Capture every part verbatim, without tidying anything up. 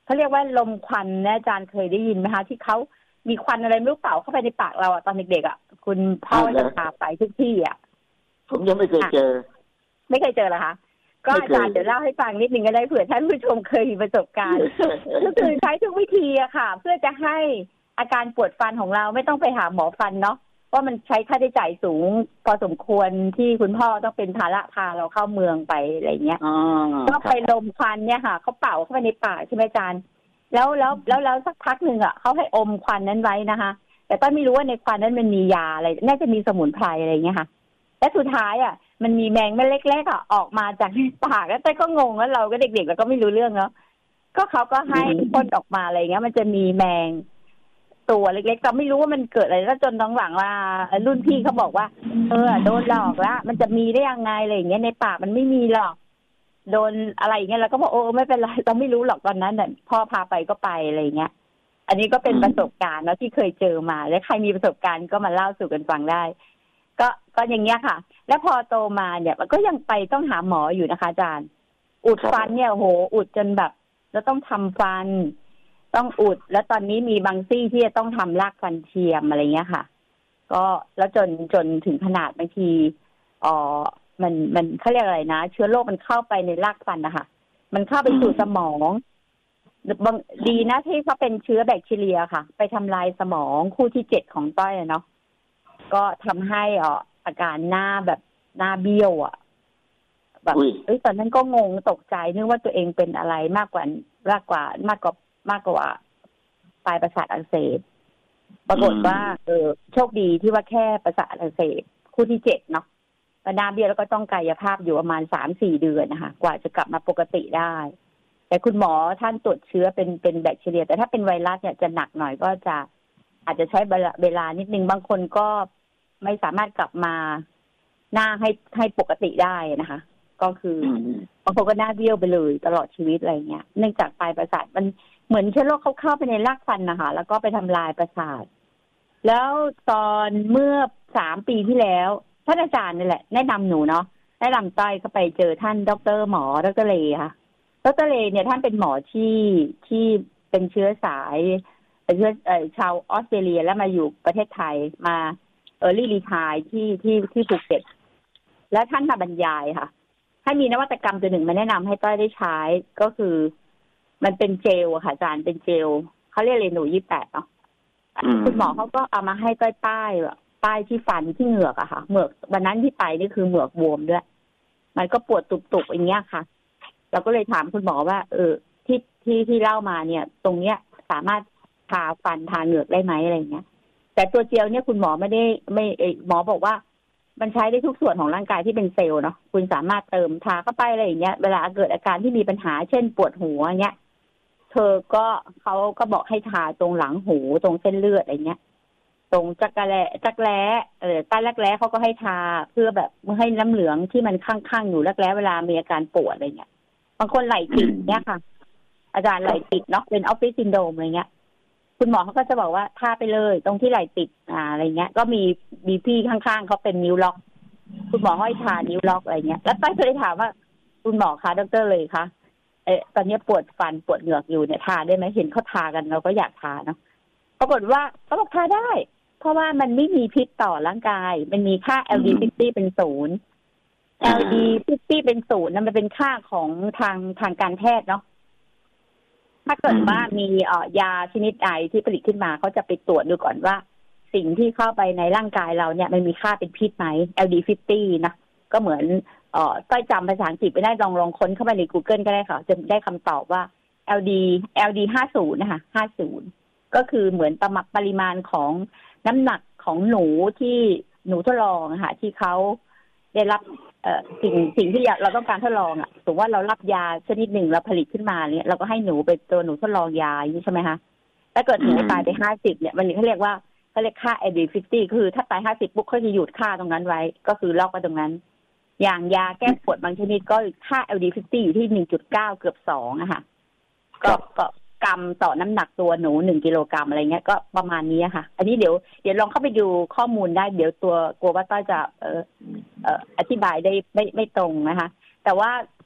เขาเรียกว่าลมควันนะอาจารย์เคยได้ยินไหมคะที่เขามีควันอะไรไม่รู้เป่าเข้าไปในปากเราอะตอนเด็กๆอะคุณพ่อจะพาไปทุกที่อะผมยังไม่เคยเจอไม่เคยเจอเหรอคะก็อาจารย์เดี๋ยวเล่าให้ฟังนิดนึงก็ได้เผื่อท่านผู้ชมเคยมีประสบการณ์ก็คือใช้ทุกวิธีอะค่ะเพื่อจะให้อาการปวดฟันของเราไม่ต้องไปหาหมอฟันเนาะว่ามันใช้ค่าใช้จ่ายสูงพอสมควรที่คุณพ่อต้องเป็นภาระพาเราเข้าเมืองไปอะไรเงี้ยก็ไปลมควันเนี่ยค่ะเขาเป่าเข้าไปในปากใช่ไหมอาจารย์แล้วแล้วแล้วแล้วสักพักหนึ่งอ่ะเขาให้อมควันนั้นไว้นะคะแต่ต้นไม่รู้ว่าในควันนั้นมันมียาอะไรน่าจะมีสมุนไพรอะไรเงี้ยค่ะและสุดท้ายอ่ะมันมีแมงเม็ดเล็กๆอ่ะออกมาจากปากแล้วต้นก็งงแล้วเราก็เด็กๆแล้วก็ไม่รู้เรื่องเนาะก็เขาก็ให้พ่นออกมาอะไรเงี้ยมันจะมีแมงตัวเล็กๆเราไม่รู้ว่ามันเกิดอะไรแล้วจนหลังๆว่ารุ่นพี่เขาบอกว่าเออโดนหลอกละมันจะมีได้ยังไงอะไรอย่างเงี้ยในปากมันไม่มีหรอกโดนอะไรอย่างเงี้ยเราก็บอกโอ้ไม่เป็นไรเราไม่รู้หรอกตอนนั้นน่ะพ่อพาไปก็ไปอะไรอย่างเงี้ยอันนี้ก็เป็นประสบการณ์แล้วที่เคยเจอมาแล้วใครมีประสบการณ์ก็มาเล่าสู่กันฟังได้ก็ก็อย่างเงี้ยค่ะแล้วพอโตมาเนี่ยมันก็ยังไปต้องหาหมออยู่นะคะอาจารย์อุดฟันเนี่ยโหอุดจนแบบแล้วต้องทำฟันต้องอุดแล้วตอนนี้มีบางซี่ที่จะต้องทำรากฟันเทียมอะไรเงี้ยค่ะก็แล้วจนจนถึงขนาดบางทีอ๋อมันมันเขาเรียกอะไรนะเชื้อโรคมันเข้าไปในรากฟันนะคะมันเข้าไปสู่สมองบางดีนะที่เขาเป็นเชื้อแบคทีเรียค่ะไปทำลายสมองคู่ที่เจ็ดของต้อยเนาะก็ทำให้อ่ออาการหน้าแบบหน้าเบี้ยวอ่ะแบบเอ้ยตอนนั้นก็งงตกใจนึกว่าตัวเองเป็นอะไรมากกว่ามากกว่ามากกว่ามากกว่าปลายประสาทอักเสบปรากฏว่าเออโชคดีที่ว่าแค่ประสาทอักเสบคู่ที่เจ็ดเนาะหน้าเบี้ยวแล้วก็ต้องกายภาพอยู่ประมาณสามสี่เดือนนะคะกว่าจะกลับมาปกติได้แต่คุณหมอท่านตรวจเชื้อเป็นเป็นแบคทีเรียแต่ถ้าเป็นไวรัสเนี่ยจะหนักหน่อยก็จะอาจจะใช้เวลานิดนึงบางคนก็ไม่สามารถกลับมาหน้าให้ให้ปกติได้นะคะก็คือบางคนก็หน้าเบี้ยวไปเลยตลอดชีวิตอะไรเงี้ยเนื่องจากปลายประสาทมันเหมือนเชื้อโรคเข้าเข้าไปในรากฟันนะคะแล้วก็ไปทำลายประสาทแล้วตอนเมื่อสามปีที่แล้วท่านอาจารย์นี่แหละแนะนำหนูเนาะแนะนำต้อยเข้าไปเจอท่านดร.หมอดร.เลค่ะดร.เลเนี่ยท่านเป็นหมอที่ที่เป็นเชื้อสายเป็นเชื้อเอ่อชาวออสเตรเลียแล้วมาอยู่ประเทศไทยมาเออรี่รีไทร์ที่ที่ที่ภูเก็ตแล้วท่านมาบรรยายค่ะให้มีนวัตกรรมตัวหนึ่งมาแนะนำให้ต้อยได้ใช้ก็คือมันเป็นเจลค่ะอาจารย์เป็นเจลเขาเรียกเรนูยี่แปดเนาะคุณหมอเขาก็เอามาให้ต้อยป้ายป้ายที่ฟันที่เหงือกอะค่ะเหงือกวันนั้นที่ไปนี่คือเหงือกบวมด้วยมันก็ปวดตุบๆอย่างเงี้ยค่ะเราก็เลยถามคุณหมอว่าเออที่ที่ที่เล่ามาเนี่ยตรงเนี้ยสามารถทาฟันทาเหงือกได้ไหมอะไรเงี้ยแต่ตัวเจลเนี่ยคุณหมอไม่ได้ไม่หมอบอกว่ามันใช้ได้ทุกส่วนของร่างกายที่เป็นเซลล์เนาะคุณสามารถเติมทาเข้าไปอะไรอย่างเงี้ยเวลาเกิดอาการที่มีปัญหาเช่นปวดหัวเงี้ยเธอก็เขาก็บอกให้ทาตรงหลังหูตรงเส้นเลือดอะไรเงี้ยตรงจักรแร้จักรแร้เออใต้รักแร้เขาก็ให้ทาเพื่อแบบไม่ให้น้ำเหลืองที่มันข้างๆอยู่รักแร้เวลามีอาการปวดอะไรเงี้ยบางคนไหล่ติดเนี่ยค่ะอาจารย์ไหล่ติดเนาะเป็นออฟฟิศซินโดรมอะไรเงี้ยคุณหมอเขาก็จะบอกว่าทาไปเลยตรงที่ไหล่ติดอ่าอะไรเงี้ยก็มีมีพี่ข้างๆเขาเป็นนิ้วล็อกคุณหมอให้ทานิ้วล็อกอะไรเงี้ยแล้วต้อยก็เลยถามว่าคุณหมอคะดร.เลยคะเออตอนนี้ปวดฟันปวดเหงือกอยู่เนี่ยทาได้ไหมเห็นเขาทากันเราก็อยากทาเนาะปรากฏว่าเขาบอกทาได้เพราะว่ามันไม่มีพิษต่อร่างกายมันมีค่า แอล ดี ห้าสิบ เป็นศูนย์ แอล ดี ห้าสิบ เป็นศูนย์นั่นมันเป็นค่าของทางทางการแพทย์เนาะถ้าเกิดว่ามีเอ่อยาชนิดใดที่ผลิตขึ้นมาเขาจะไปตรวจดูก่อนว่าสิ่งที่เข้าไปในร่างกายเราเนี่ยมันมีค่าเป็นพิษไหม แอล ดี ห้าสิบ นะก็เหมือนเอ่อต้อยจำภาษาอังกฤษไม่ได้ลองลองค้นเข้าไปใน Google ก็ได้ค่ะจะได้คำตอบว่า แอล ดี แอล ดี ห้าสิบ นะคะห้าสิบก็คือเหมือนประมาณปริมาณของน้ำหนักของหนูที่หนูทดลองค่ะที่เขาได้รับเอ่อสิ่งสิ่งที่เราต้องการทดลองอ่ะสมมติว่าเรารับยาชนิดหนึ่งเราผลิตขึ้นมาเนี่ยเราก็ให้หนูเป็นตัวหนูทดลองยาอย่างนี้ใช่ไหมคะถ้าเกิดหนูตายไปห้าสิบเนี่ยมันเขาเรียกว่าเขาเรียกค่า แอล ดี ห้าสิบ คือถ้าตายห้าสิบปุ๊บเขาจะหยุดค่าตรงนั้นไว้ก็คือล็อกไว้ตรงนั้นอย่างยาแก้ปวดบางชนิดก็ค่า แอล ดี ห้าสิบ อยู่ที่ หนึ่งจุดเก้า เกือบสองอะค่ะก็ก็กรัมต่อน้ำหนักตัวหนูหนึ่งกิโลกรัมอะไรเงี้ยก็ประมาณนี้ค่ะอันนี้เดี๋ยวเดี๋ยวลองเข้าไปดูข้อมูลได้เดี๋ยวตัวกลัวว่าต้อยจะเอ่อเอ่ออธิบายได้ไม่ไม่ตรงนะคะแต่ว่า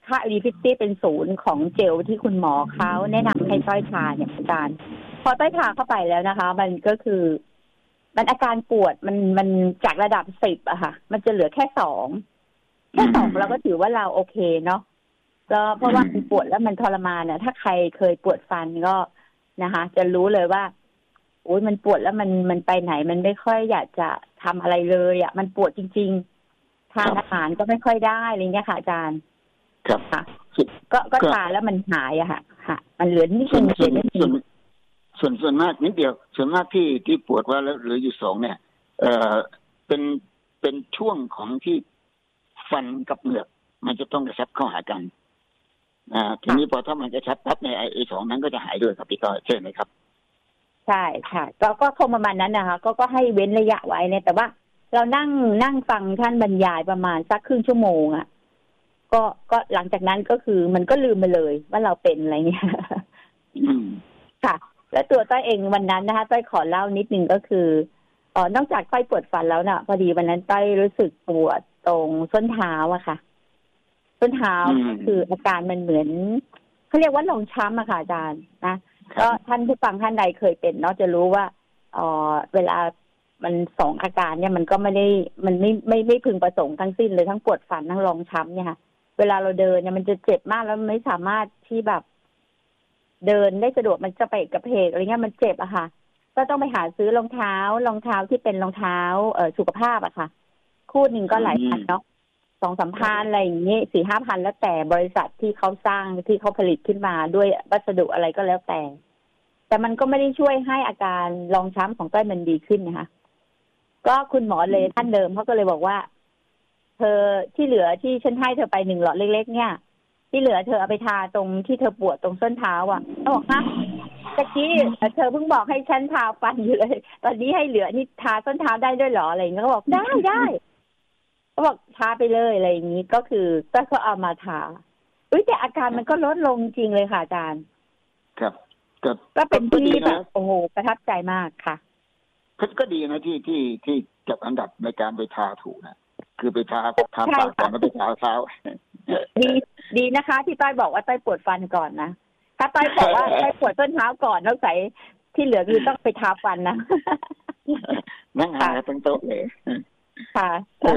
ค่า อี ฟิฟตี้ เป็นศูนย์ของเจลที่คุณหมอเขาแนะนำให้ต้อยทาเนี่ยอาจารย์พอต้อยทาเข้าไปแล้วนะคะ มันก็คือมันอาการปวดมันมันจากระดับสิบอะค่ะมันจะเหลือแค่สองแค่สองเราก็ถือว่าเราโอเคเนาะก็เพราะว่ามันปวดแล้วมันทรมานเนี่ยถ้าใครเคยปวดฟันก็นะคะจะรู้เลยว่าโอ้ยมันปวดแล้วมันมันไปไหนมันไม่ค่อยอยากจะทำอะไรเลยอะมันปวดจริงๆทานอาหารก็ไม่ค่อยได้อะไรเงี้ยค่ะอาจารย์ครับค่ะก็ก็ทานแล้วมันหายอะค่ะค่ะมันเหลือนิดนึงเฉยนิดนึงส่วนส่วนมากนิดเดียวส่วนมากที่ที่ปวดว่าแล้วเหลืออยู่สองเนี่ยเอ่อเป็นเป็นช่วงของที่ฟันกับเหงือกมันจะต้องกระชับเข้าหากันอ่าทีนี้พอถ้ามันกระชับปั๊บในไอ้สองนั้นก็จะหายด้วยครับพี่ก้อยใช่ไหมครับใช่ค่ะก็ก็คงประมาณนั้นนะคะก็ก็ให้เว้นระยะไว้เนี่ยแต่ว่าเรานั่งนั่งฟังท่านบรรยายประมาณสักครึ่งชั่วโมงอ่ะก็ก็หลังจากนั้นก็คือมันก็ลืมไปเลยว่าเราเป็นอะไรเงี้ยค่ะแล้วตัวต้อยเองวันนั้นนะคะต้อยขอเล่านิดนึงก็คืออ๋อนอกจากต้อยปวดฟันแล้วน่ะพอดีวันนั้นต้อยรู้สึกปวดตรงส้นเท้าอะค่ะส้นเท้าคืออาการมันเหมือนเขาเรียกว่ารองช้ำอะค่ะอาจารย์นะก็ท่านผู้ฟังท่านใดเคยเป็นเนาะจะรู้ว่าเออเวลามันสองอาการเนี่ยมันก็ไม่ได้มันไม่ไม่ไม่พึงประสงค์ทั้งสิ้นเลยทั้งปวดฟันทั้งรองช้ำเนี่ยค่ะเวลาเราเดินเนี่ยมันจะเจ็บมากแล้วไม่สามารถที่แบบเดินได้สะดวกมันจะไปกระเพกอะไรเงี้ยมันเจ็บอะค่ะก็ต้องไปหาซื้อรองเท้ารองเท้าที่เป็นรองเท้าเอ่อสุขภาพอะค่ะคู่หนึ่งก็หลายพันเนาะสองสามพันอะไรอย่างนี้สี่ห้าพันแล้วแต่บริษัทที่เขาสร้างที่เขาผลิตขึ้นมาด้วยวัสดุอะไรก็แล้วแต่แต่มันก็ไม่ได้ช่วยให้อาการรองช้ำของต้อยมันดีขึ้นนะคะก็คุณหมอเลยท่านเดิมเขาก็เลยบอกว่าเธอที่เหลือที่ฉันให้เธอไปหนึ่งหลอดเล็กๆเนี่ยที่เหลือเธอเอาไปทาตรงที่เธอปวดตรงส้นเท้าอ่ะเขาบอกฮะตะกี้เธอเพิ่งบอกให้ฉันทาฟันอยู่เลยตอนนี้ให้เหลือนี่ทาส้นเท้าได้ด้วยเหรออะไรอย่างเงี้ยเขาบอกได้ได้เขาบอกทาไปเลยอะไรอย่างนี้ก็คือก็เขาเอามาทาอุ้ยแต่อาการมันก็ลดลงจริงเลยค่ะอาจารย์ครับก็เป็นที่แบบโอ้โหประทับใจมากค่ะก็ดีนะที่ที่ที่จับอันดับในการไปทาถูกนะคือไปทาทาปากก่อนแล้วไปทาเท้าดีดีนะคะที่ต้อยบอกว่าต้อยปวดฟันก่อนนะถ้าต้อยบอกว่าต้อยปวดต้นเท้าก่อนแล้วใส่ที่เหลือคือต้องไปทาฟันนะนั่งหาตั้งโต๊ะเลยค่ะ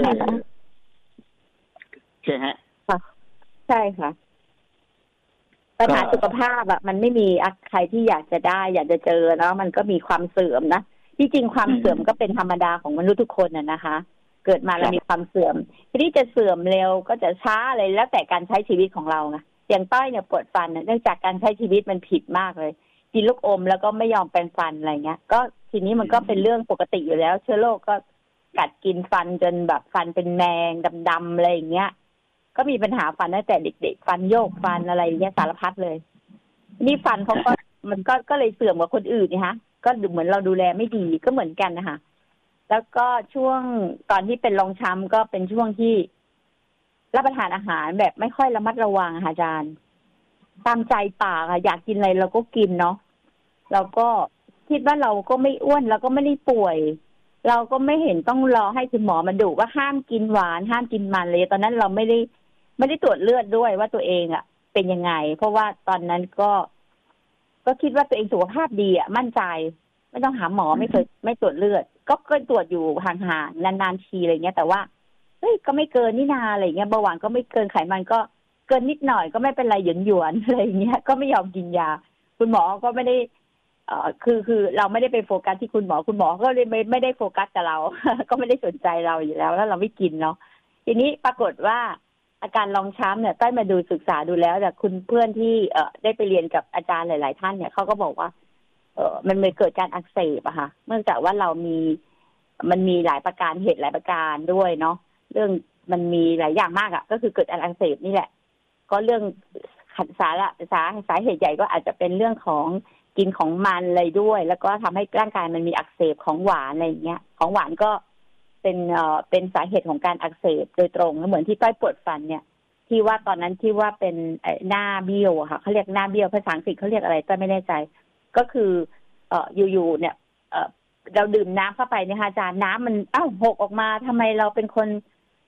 ใช่ฮะใช่ค่ะปัญหาสุขภาพอะมันไม่มีใครที่อยากจะได้อยากจะเจอเนาะมันก็มีความเสื่อมนะที่จริงความเสื่อมก็เป็นธรรมดาของมนุษย์ทุกคนน่ะนะคะเกิดมาแล้วมีความเสื่อมทีนี้จะเสื่อมเร็วก็จะช้าอะไรแล้วแต่การใช้ชีวิตของเราไงอย่างต้อยเนี่ยปวดฟันเนื่องจากการใช้ชีวิตมันผิดมากเลยกินลูกอมแล้วก็ไม่ยอมแปรงฟันอะไรเงี้ยก็ทีนี้มันก็เป็นเรื่องปกติอยู่แล้วเชื้อโรคก็กัดกินฟันจนแบบฟันเป็นแมงดำๆอะไรอย่างเงี้ยก็มีปัญหาฟันตั้งแต่เด็กๆฟันโยกฟันอะไรเงี้ยสารพัดเลยนี่ฟันเขาก็มันก็ก็เลยเสื่อมกว่าคนอื่นนี่ฮะก็เหมือนเราดูแลไม่ดีก็เหมือนกันนะคะแล้วก็ช่วงตอนที่เป็นรองช้ำก็เป็นช่วงที่รับประทานอาหารแบบไม่ค่อยระมัดระวังอาจารย์ตามใจปากอะอยากกินอะไรเราก็กินเนาะเราก็คิดว่าเราก็ไม่อ้วนเราก็ไม่ได้ป่วยเราก็ไม่เห็นต้องรอให้คุณหมอมาดุว่าห้ามกินหวานห้ามกินมันเลยตอนนั้นเราไม่ได้ไม่ได้ตรวจเลือดด้วยว่าตัวเองอะเป็นยังไงเพราะว่าตอนนั้นก็ก็คิดว่าตัวเองสุขภาพดีอะมั่นใจไม่ต้องหาหมอไม่เคยไม่ตรวจเลือดก็เคยตรวจอยู่ห่างๆนานๆทีอะไรเงี้ยแต่ว่าเฮ้ยก็ไม่เกินนี่นาอะไรเงี้ยเบาหวานก็ไม่เกินไขมันก็เกินนิดหน่อยก็ไม่เป็นไรหยวนๆอะไรเงี้ยก็ไม่ยอมกินยาคุณหมอก็ไม่ได้เอ่อคือคือเราไม่ได้ไปโฟกัสที่คุณหมอคุณหมอก็เลยไม่ไม่ได้โฟกัสกับเรา ก็ไม่ได้สนใจเราอยู่แล้วแล้วเราไม่กินเนาะทีนี้ปรากฏว่าอาการรองช้ำเนี่ยต้อยมาดูศึกษาดูแล้วจากคุณเพื่อนที่เอ่อได้ไปเรียนกับอาจารย์หลายๆท่านเนี่ยเขาก็บอกว่าเออมันเลยเกิดการอักเสบอะค่ะเนื่องจากว่าเรามีมันมีหลายประการเหตุหลายประการด้วยเนาะเรื่องมันมีหลายอย่างมากอะก็คือเกิดการอักเสบนี่แหละก็เรื่องสาระสาสาเหตุใหญ่ก็อาจจะเป็นเรื่องของกินของมันอะไรด้วยแล้วก็ทำให้ร่างกายมันมีอักเสบของหวานอะไรอย่างเงี้ยของหวานก็เป็นเอ่อเป็นสาเหตุของการอักเสบโดยตรงเหมือนที่ต้อยปวดฟันเนี่ยที่ว่าตอนนั้นที่ว่าเป็นหน้าเบี้ยวอะค่ะเขาเรียกหน้าเบี้ยวภาษาอังกฤษเขาเรียกอะไรต้อยไม่แน่ใจก็คือเอ่ออยู่ๆเนี่ยเอ่อเราดื่มน้ำเข้าไปเนี่ยค่ะอาจารย์น้ำมันอ้าวหกออกมาทำไมเราเป็นคน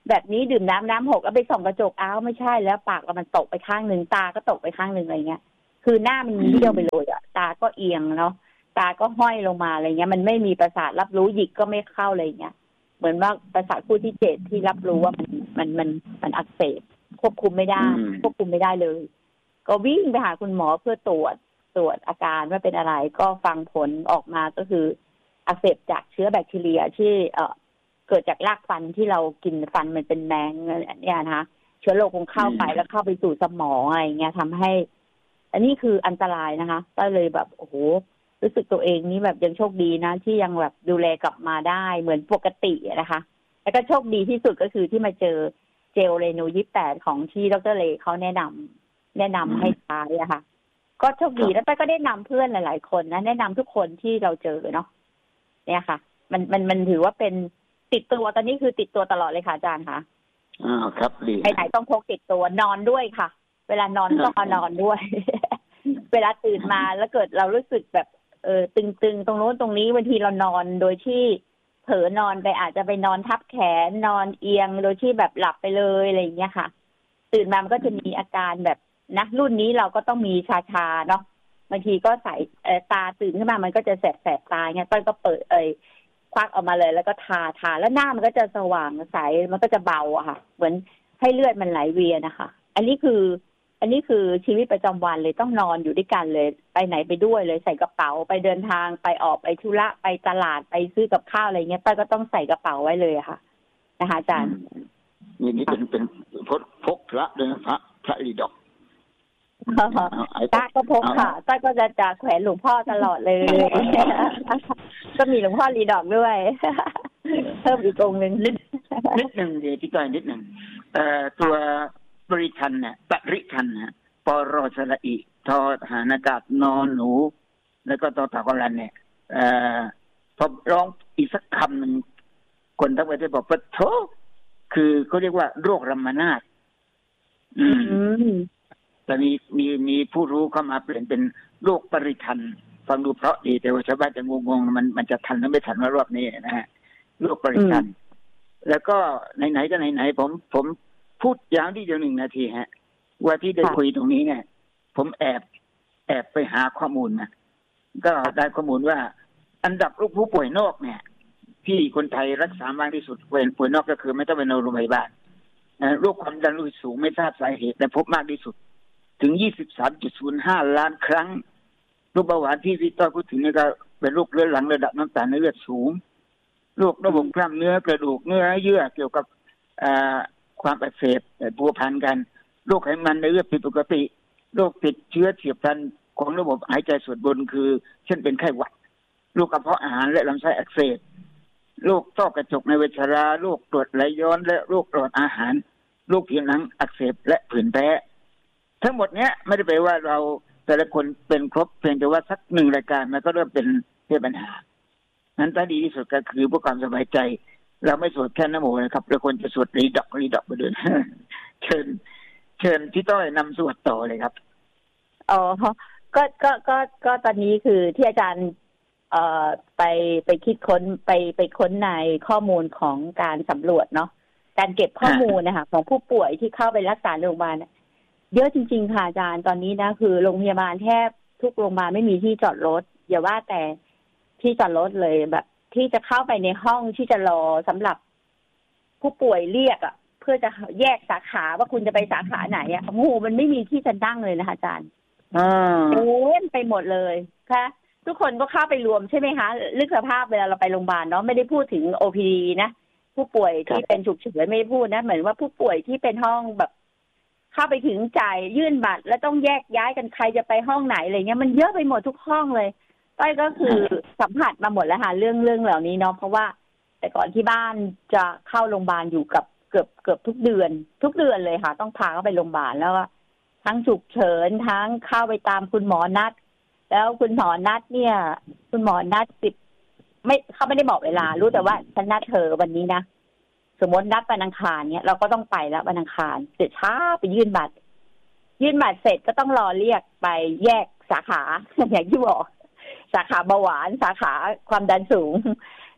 แบบนี้ดื่มน้ำน้ำหกแล้วไปส่องกระจกอ้าวไม่ใช่แล้วปากเรามันตกไปข้างหนึ่งตาก็ตกไปข้างหนึ่งอะไรเงี้ยคือหน้ามันเบี้ยวไปเลยอ่ะตาก็เอียงเนาะตาก็ห้อยลงมาอะไรเงี้ยมันไม่มีประสาทรับรู้หยิกก็ไม่เข้าอะไรเงี้ยเหมือนว่าประสาทคู่ที่เจ็ดที่รับรู้ว่ามันมันมันมันอักเสบควบคุมไม่ได้ควบคุมไม่ได้เลยก็วิ่งไปหาคุณหมอเพื่อตรวจตรวจอาการว่าเป็นอะไรก็ฟังผลออกมาก็คืออักเสบจากเชื้อแบคทีเรียที่เอ่อเกิดจากรากฟันที่เรากินฟันมันเป็นแมงเนี่ยนะคะเชื้อโรคคงเข้าไปแล้วเข้าไปสู่สมองอะไรเงี้ยทำให้อันนี้คืออันตรายนะคะก็เลยแบบโอ้โหรู้สึกตัวเองนี่แบบยังโชคดีนะที่ยังแบบดูแลกลับมาได้เหมือนปกตินะคะแล้วก็โชคดีที่สุดก็คือที่มาเจอเจลเรนูยี่สิบแปดของที่ดร.เลเขาแนะนำแนะนำให้ใช้อะค่ะก็โชคดีแล้วแต่ก็ได้นำเพื่อนหลายๆคนนะแนะนำทุกคนที่เราเจอเนาะเนี่ยค่ะมันมันมันถือว่าเป็นติดตัวตอนนี้คือติดตัวตลอดเลยค่ะอาจารย์ค่ะอ่าครับดีไปไหนต้องพกติดตัวนอนด้วยค่ะเวลานอนต้องนอนด้วย เวลาตื่นมาแล้วเกิดเรารู้สึกแบบเออตึงๆตรงโน้นตรงนี้บางทีเรานอนโดยที่เผลอนอนไปอาจจะไปนอนทับแขนนอนเอียงโดยที่แบบหลับไปเลยอะไรอย่างเงี้ยค่ะตื่นมามันก็จะมีอาการแบบนะรุ่นนี้เราก็ต้องมีชาๆเนาะบางทีก็ใส่ตาตื่นขึ้นมามันก็จะแสบๆตาเงี้ยต้นก็เปิดเอ่ยควักออกมาเลยแล้วก็ทาทาแล้วหน้ามันก็จะสว่างใสมันก็จะเบาอะค่ะเหมือนให้เลือดมันไหลเวียนนะคะอันนี้คืออันนี้คือชีวิตประจำวันเลยต้องนอนอยู่ด้วยกันเลยไปไหนไปด้วยเลยใส่กระเป๋าไปเดินทางไปออกไปธุระไปตลาดไปซื้อกับข้าวอะไรเงี้ยต้อยก็ต้องใส่กระเป๋าไว้เลยค่ะนะคะอาจารย์นี่นี่เป็นเป็นพกพกพระด้วยนะพระพระรีดอกต้าก็พกค่ะต้าก็จะจะแขวนหลวงพ่อตลอดเลยก็มีหลวงพ่อรีดอกด้วยเพิ่มอีกองค์หนึ่งนิดนิดหนึ่งเดี๋ยวที่ต่อยนิดหนึ่งเอ่อตัวบริทันเนี่ยปริทันนะปรสระอิทอหานากาศนอนหนูแล้วก็ตอตากรันเนี่ยเอ่อพอร้องอีกสักคำหนึ่งคนทั้งประเทศบอกปะโถคือเขาเรียกว่าโรครัมมานาถอืมแต่มีมีมีผู้รู้เข้ามาเปลี่ยนเป็นโรคปริทันฟังดูเพราะดีแต่ว่าชาวบ้านจะงงๆมันมันจะทันหรือไม่ทันว่ารอบนี้นะฮะโรคปริทันแล้วก็ไหนๆก็ไหนๆผมผมพูดยาวที่เดียวหนึ่งนาทีฮะว่าที่ได้คุยตรงนี้เนี่ยผมแอบแอบไปหาข้อมูลนะก็ได้ข้อมูลว่าอันดับลูกผู้ป่วยนอกเนี่ยที่คนไทยรักษามากที่สุดเป็นป่วยนอกก็คือไม่ต้องไปนอนโรงพยาบาลโรคความดันโลหิตสูงไม่ทราบสาเหตุแต่พบมากที่สุดถึง ยี่สิบสามจุดศูนย์ห้า ล้านครั้งโรคเบาหวานที่พี่ต้อยพูดถึงนี่ก็เป็นโรคเรื้อรังระดับน้ำตาลในเลือดสูงโรคระบบกล้ามเนื้อกระดูกเนื้อเยื่อเกี่ยวกับความอักเสบพัวพันกันโรคไขมันในเลือดผิดปกติโรคติดเชื้อเฉียบพลันของระบบหายใจส่วนบนคือเช่นเป็นไข้หวัดโรคกระเพาะอาหารและลำไส้อักเสบโรคต้อกระจกในวัยชราโรคกรดไหลย้อนและโรคหลอดอาหารโรคผิวหนังอักเสบและผื่นแพ้ทั้งหมดเนี้ยไม่ได้แปลว่าเราแต่ละคนเป็นครบเพียงแต่ว่าสักหนึ่งรายการมันก็เริ่มเป็นเป็นปัญหานั้นถ้าดีที่สุดก็คือเพื่อความสบายใจเราไม่สวดแค่นะโมนะครับเราควรจะสวดรีดอกรีดอกไปด้วยเชิญเชิญพี่ต้อยนำสวดต่อเลยครับอ๋อก็ก็ก็ก็ตอนนี้คือที่อาจารย์เอ่อไปไปคิดค้นไปไปค้นในข้อมูลของการสำรวจเนาะการเก็บข้อมูลนะคะของผู้ป่วยที่เข้าไปรักษาโรงพยาบาลเยอะจริงๆค่ะอาจารย์ตอนนี้นะคือโรงพยาบาลแทบทุกโรงพยาบาลไม่มีที่จอดรถอย่าว่าแต่ที่จอดรถเลยแบบที่จะเข้าไปในห้องที่จะรอสำหรับผู้ป่วยเรียกอ่ะเพื่อจะแยกสาขาว่าคุณจะไปสาขาไหนอ่ะโอ้โหมันไม่มีที่จะนั่งเลยนะคะอาจารย์โอ้ยไปหมดเลยค่ะทุกคนก็เข้าไปรวมใช่ไหมคะลึกสภาพเวลาเราไปโรงพยาบาลเนาะไม่ได้พูดถึง โอ พี ดี นะผู้ป่วยที่เป็นฉุกเฉินไม่ได้พูดนะเหมือนว่าผู้ป่วยที่เป็นห้องแบบเข้าไปถึงจ่ายยื่นบัตรแล้วต้องแยกย้ายกันใครจะไปห้องไหนอะไรเงี้ยมันเยอะไปหมดทุกห้องเลยต้อยก็คือสัมผัสมาหมดแล้วค่ะเรื่องเรื่องเหล่านี้เนาะเพราะว่าแต่ก่อนที่บ้านจะเข้าโรงพยาบาลอยู่กับเกือบเกือบทุกเดือนทุกเดือนเลยค่ะต้องพาเข้าไปโรงพยาบาลแล้วทั้งฉุกเฉินทั้งเข้าไปตามคุณหมอนัดแล้วคุณหมอนัดเนี่ยคุณหมอนัดสิบไม่เขาไม่ได้บอกเวลารู้แต่ว่าฉันนัดเธอวันนี้นะสมมตินัดวันอังคารเนี่ยเราก็ต้องไปแล้ววันอังคารเสร็จช้าไปยื่นบัตรยื่นบัตรเสร็จก็ต้องรอเรียกไปแยกสาขาอย่างที่บอกสาขาเบาหวานสาขาความดันสูง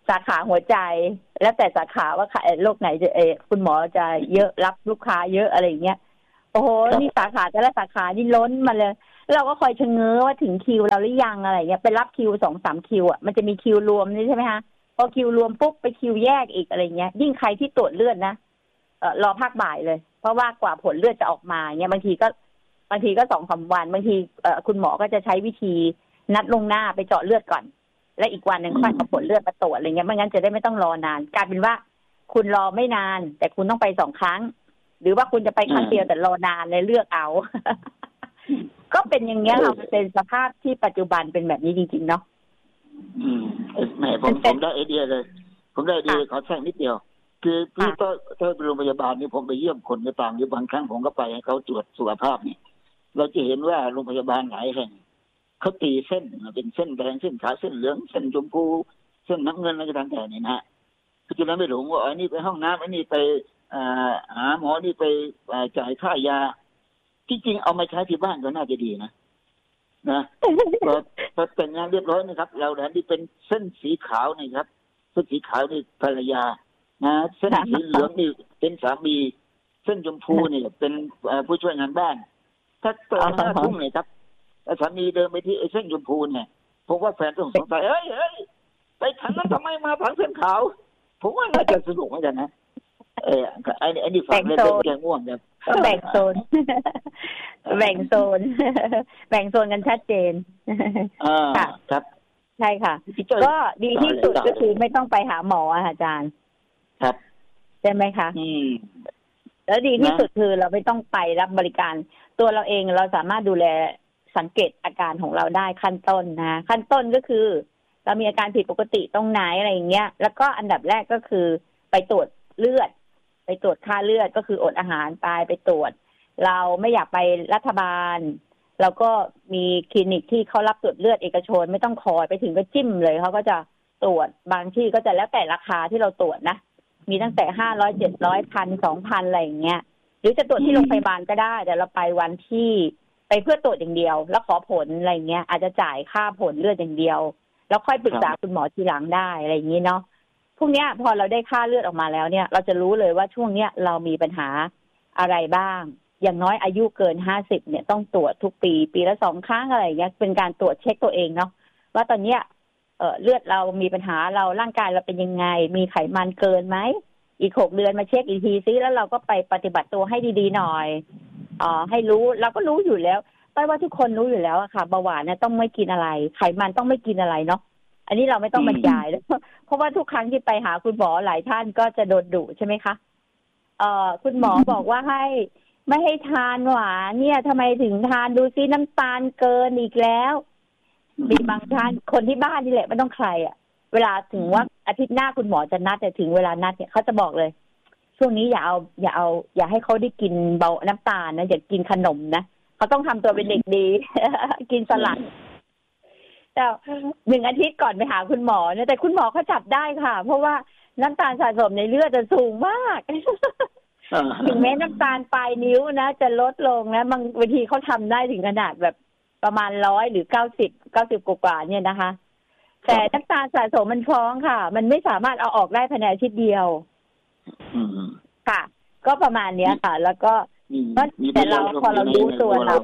สาขาหัวใจแล้วแต่สาขาว่าโรคไหนจะเออคุณหมอจะเยอะรับลูกค้าเยอะอะไรอย่างเงี้ยโอ้โหนี่สาขาแต่ละสาขานี่ล้นมาเลยเราก็คอยชะเง้อว่าถึงคิวเราหรือยังอะไรเงี้ยไปรับคิวสองสามคิวอ่ะมันจะมีคิวรวมนี่ใช่ไหมคะพอคิวรวมปุ๊บไปคิวแยกอีกอะไรเงี้ยยิ่งใครที่ตรวจเลือดนะเออรอภาคบ่ายเลยเพราะว่ากว่าผลเลือดจะออกมาเงี้ยบางทีก็บางทีก็สองสามวันบางทีเออคุณหมอก็จะใช้วิธีนัดลงหน้าไปเจาะเลือดก่อนและอีกวันหนึ่งค่อยเอาผลเลือดมาตรวจอะไรเงี้ยไม่งั้นจะได้ไม่ต้องรอนานกลายเป็นว่าคุณรอไม่นานแต่คุณต้องไปสองครั้งหรือว่าคุณจะไปครั้งเดียวแต่รอนานเลยเลือกเอา ก็เป็นอย่างเงี้ยเราเป็นสภาพที่ปัจจุบันเป็นแบบนี้จริงๆเนาะอืมแหมผมผมได้ไอเดียเลยผมได้ไอเดียขอแทรกนิดเดียวคือพี่ก็ถ้าโรงพยาบาลนี่ผมไปเยี่ยมคนในต่างอยู่บางครั้งผมก็ไปให้เขาตรวจสุขภาพเนี่ยเราจะเห็นว่าโรงพยาบาลหลายแห่งเขาตีเส้นเป็นเส้นแดงเส้นขาวเส้นเหลืองเส้นชมพูเส้นน้ำเงินอะไรต่างๆนี่นะคือจะไม่หลงว่าไอ้นี่ไปห้องน้ำไอ้นี่ไปหาหมอนี่ไปจ่ายค่ายาที่จริงเอามาใช้ที่บ้านก็น่าจะดีนะนะพอพอแต่งงานเรียบร้อยนะครับเราเนี่ยนี่เป็นเส้นสีขาวนี่ครับเส้นสีขาวนี่ภรรยานะเส้นสีเหลืองนี่เป็นสามีเส้นชมพูนี่เป็นผู้ช่วยงานบ้านถ้าเติมหน้าทุ่งเลยครับสามีเดินไปที่ไอ้เส้นชมพูเนี่ยผมว่าแฟนต้องสงสัยเอ้ยเอ้ยไปถังนั้นทำไมมาถังเส้นขาวผมว่าน่าจะสนุกเหมือนกันนะเออไอ้ไอ้นี่ฝังเล่นแกง่วงแบบก็แบ่งโซนแบ่งโซนแบ่งโซนกันชัดเจนอ่าครับใช่ค่ะก็ดีที่สุดก็คือไม่ต้องไปหาหมออาจารย์ครับใช่ไหมคะอืมแล้วดีที่สุดคือเราไม่ต้องไปรับบริการตัวเราเองเราสามารถดูแลสังเกตอาการของเราได้ขั้นต้นนะขั้นต้นก็คือเรามีอาการผิดปกติตรงไหนอะไรอย่างเงี้ยแล้วก็อันดับแรกก็คือไปตรวจเลือดไปตรวจค่าเลือดก็คืออดอาหารตายไปตรวจเราไม่อยากไปรัฐบาลเราก็มีคลินิกที่เขารับตรวจเลือดเอกชนไม่ต้องคอยไปถึงก็จิ้มเลยเขาก็จะตรวจบางที่ก็จะแล้วแต่ราคาที่เราตรวจนะมีตั้งแต่ห้าร้อยเจ็ดร้อยพันสองพันอะไรอย่างเงี้ยหรือจะตรวจที่โรงพยาบาลก็ได้แต่เราไปวันที่ไปเพื่อตรวจอย่างเดียวแล้วขอผลอะไรเงี้ยอาจจะจ่ายค่าผลเลือดอย่างเดียวแล้วค่อยปรึกษาคุณหมอทีหลังได้อะไรอย่างนี้เนาะพวกเนี้ยพอเราได้ค่าเลือดออกมาแล้วเนี่ยเราจะรู้เลยว่าช่วงเนี้ยเรามีปัญหาอะไรบ้างอย่างน้อยอายุเกินห้าสิบเนี่ยต้องตรวจทุกปีปีละสองครั้งอะไรอย่างเงี้ยเป็นการตรวจเช็คตัวเองเนาะว่าตอนเนี้ยเอ่อเลือดเรามีปัญหาเราร่างกายเราเป็นยังไงมีไขมันเกินไหมอีกหกเดือนมาเช็คอีกทีซิแล้วเราก็ไปปฏิบัติตัวให้ดีๆหน่อยอ๋อให้รู้เราก็รู้อยู่แล้วแปลว่าทุกคนรู้อยู่แล้วอะค่ะเบาหวานเนี่ยต้องไม่กินอะไรไขมันต้องไม่กินอะไรเนาะอันนี้เราไม่ต้องบรรยายแล้วเพราะว่าทุกครั้งที่ไปหาคุณหมอหลายท่านก็จะโดนดุใช่ไหมคะเอ่อคุณหมอบอกว่าให้ไม่ให้ทานหวานเนี่ยทำไมถึงทานดูซิน้ำตาลเกินอีกแล้วมีบางท่านคนที่บ้านนี่แหละไม่ต้องใครอะเวลาถึงว่าอาทิตย์หน้าคุณหมอจะนัดแต่ถึงเวลานัดเนี่ยเขาจะบอกเลยช่วงนี้อย่าเอาอย่าเอาอย่าให้เขาได้กินเบาน้ำตาลนะอย่ากินขนมนะเขาต้องทำตัวเป็นเด็กดี กินสลัดแต่หนึ่งอาทิตย์ก่อนไปหาคุณหมอเนี่ยแต่คุณหมอเขาจับได้ค่ะเพราะว่าน้ำตาลสะสมในเลือดจะสูงมาก ถึงแม้น้ำตาลปลายนิ้วนะจะลดลงนะบางบางทีเขาทำได้ถึงขนาดแบบประมาณร้อยหรือเก้าสิบเก้าสิบกว่าๆเนี่ยนะคะแต่น้ำตาลสะสมมันฟ้องค่ะมันไม่สามารถเอาออกได้ภายในอาทิตย์เดียวค่ะก็ประมาณเนี้ยค่ะแล้วก็แต่เราพอเรารู้ตัวเรา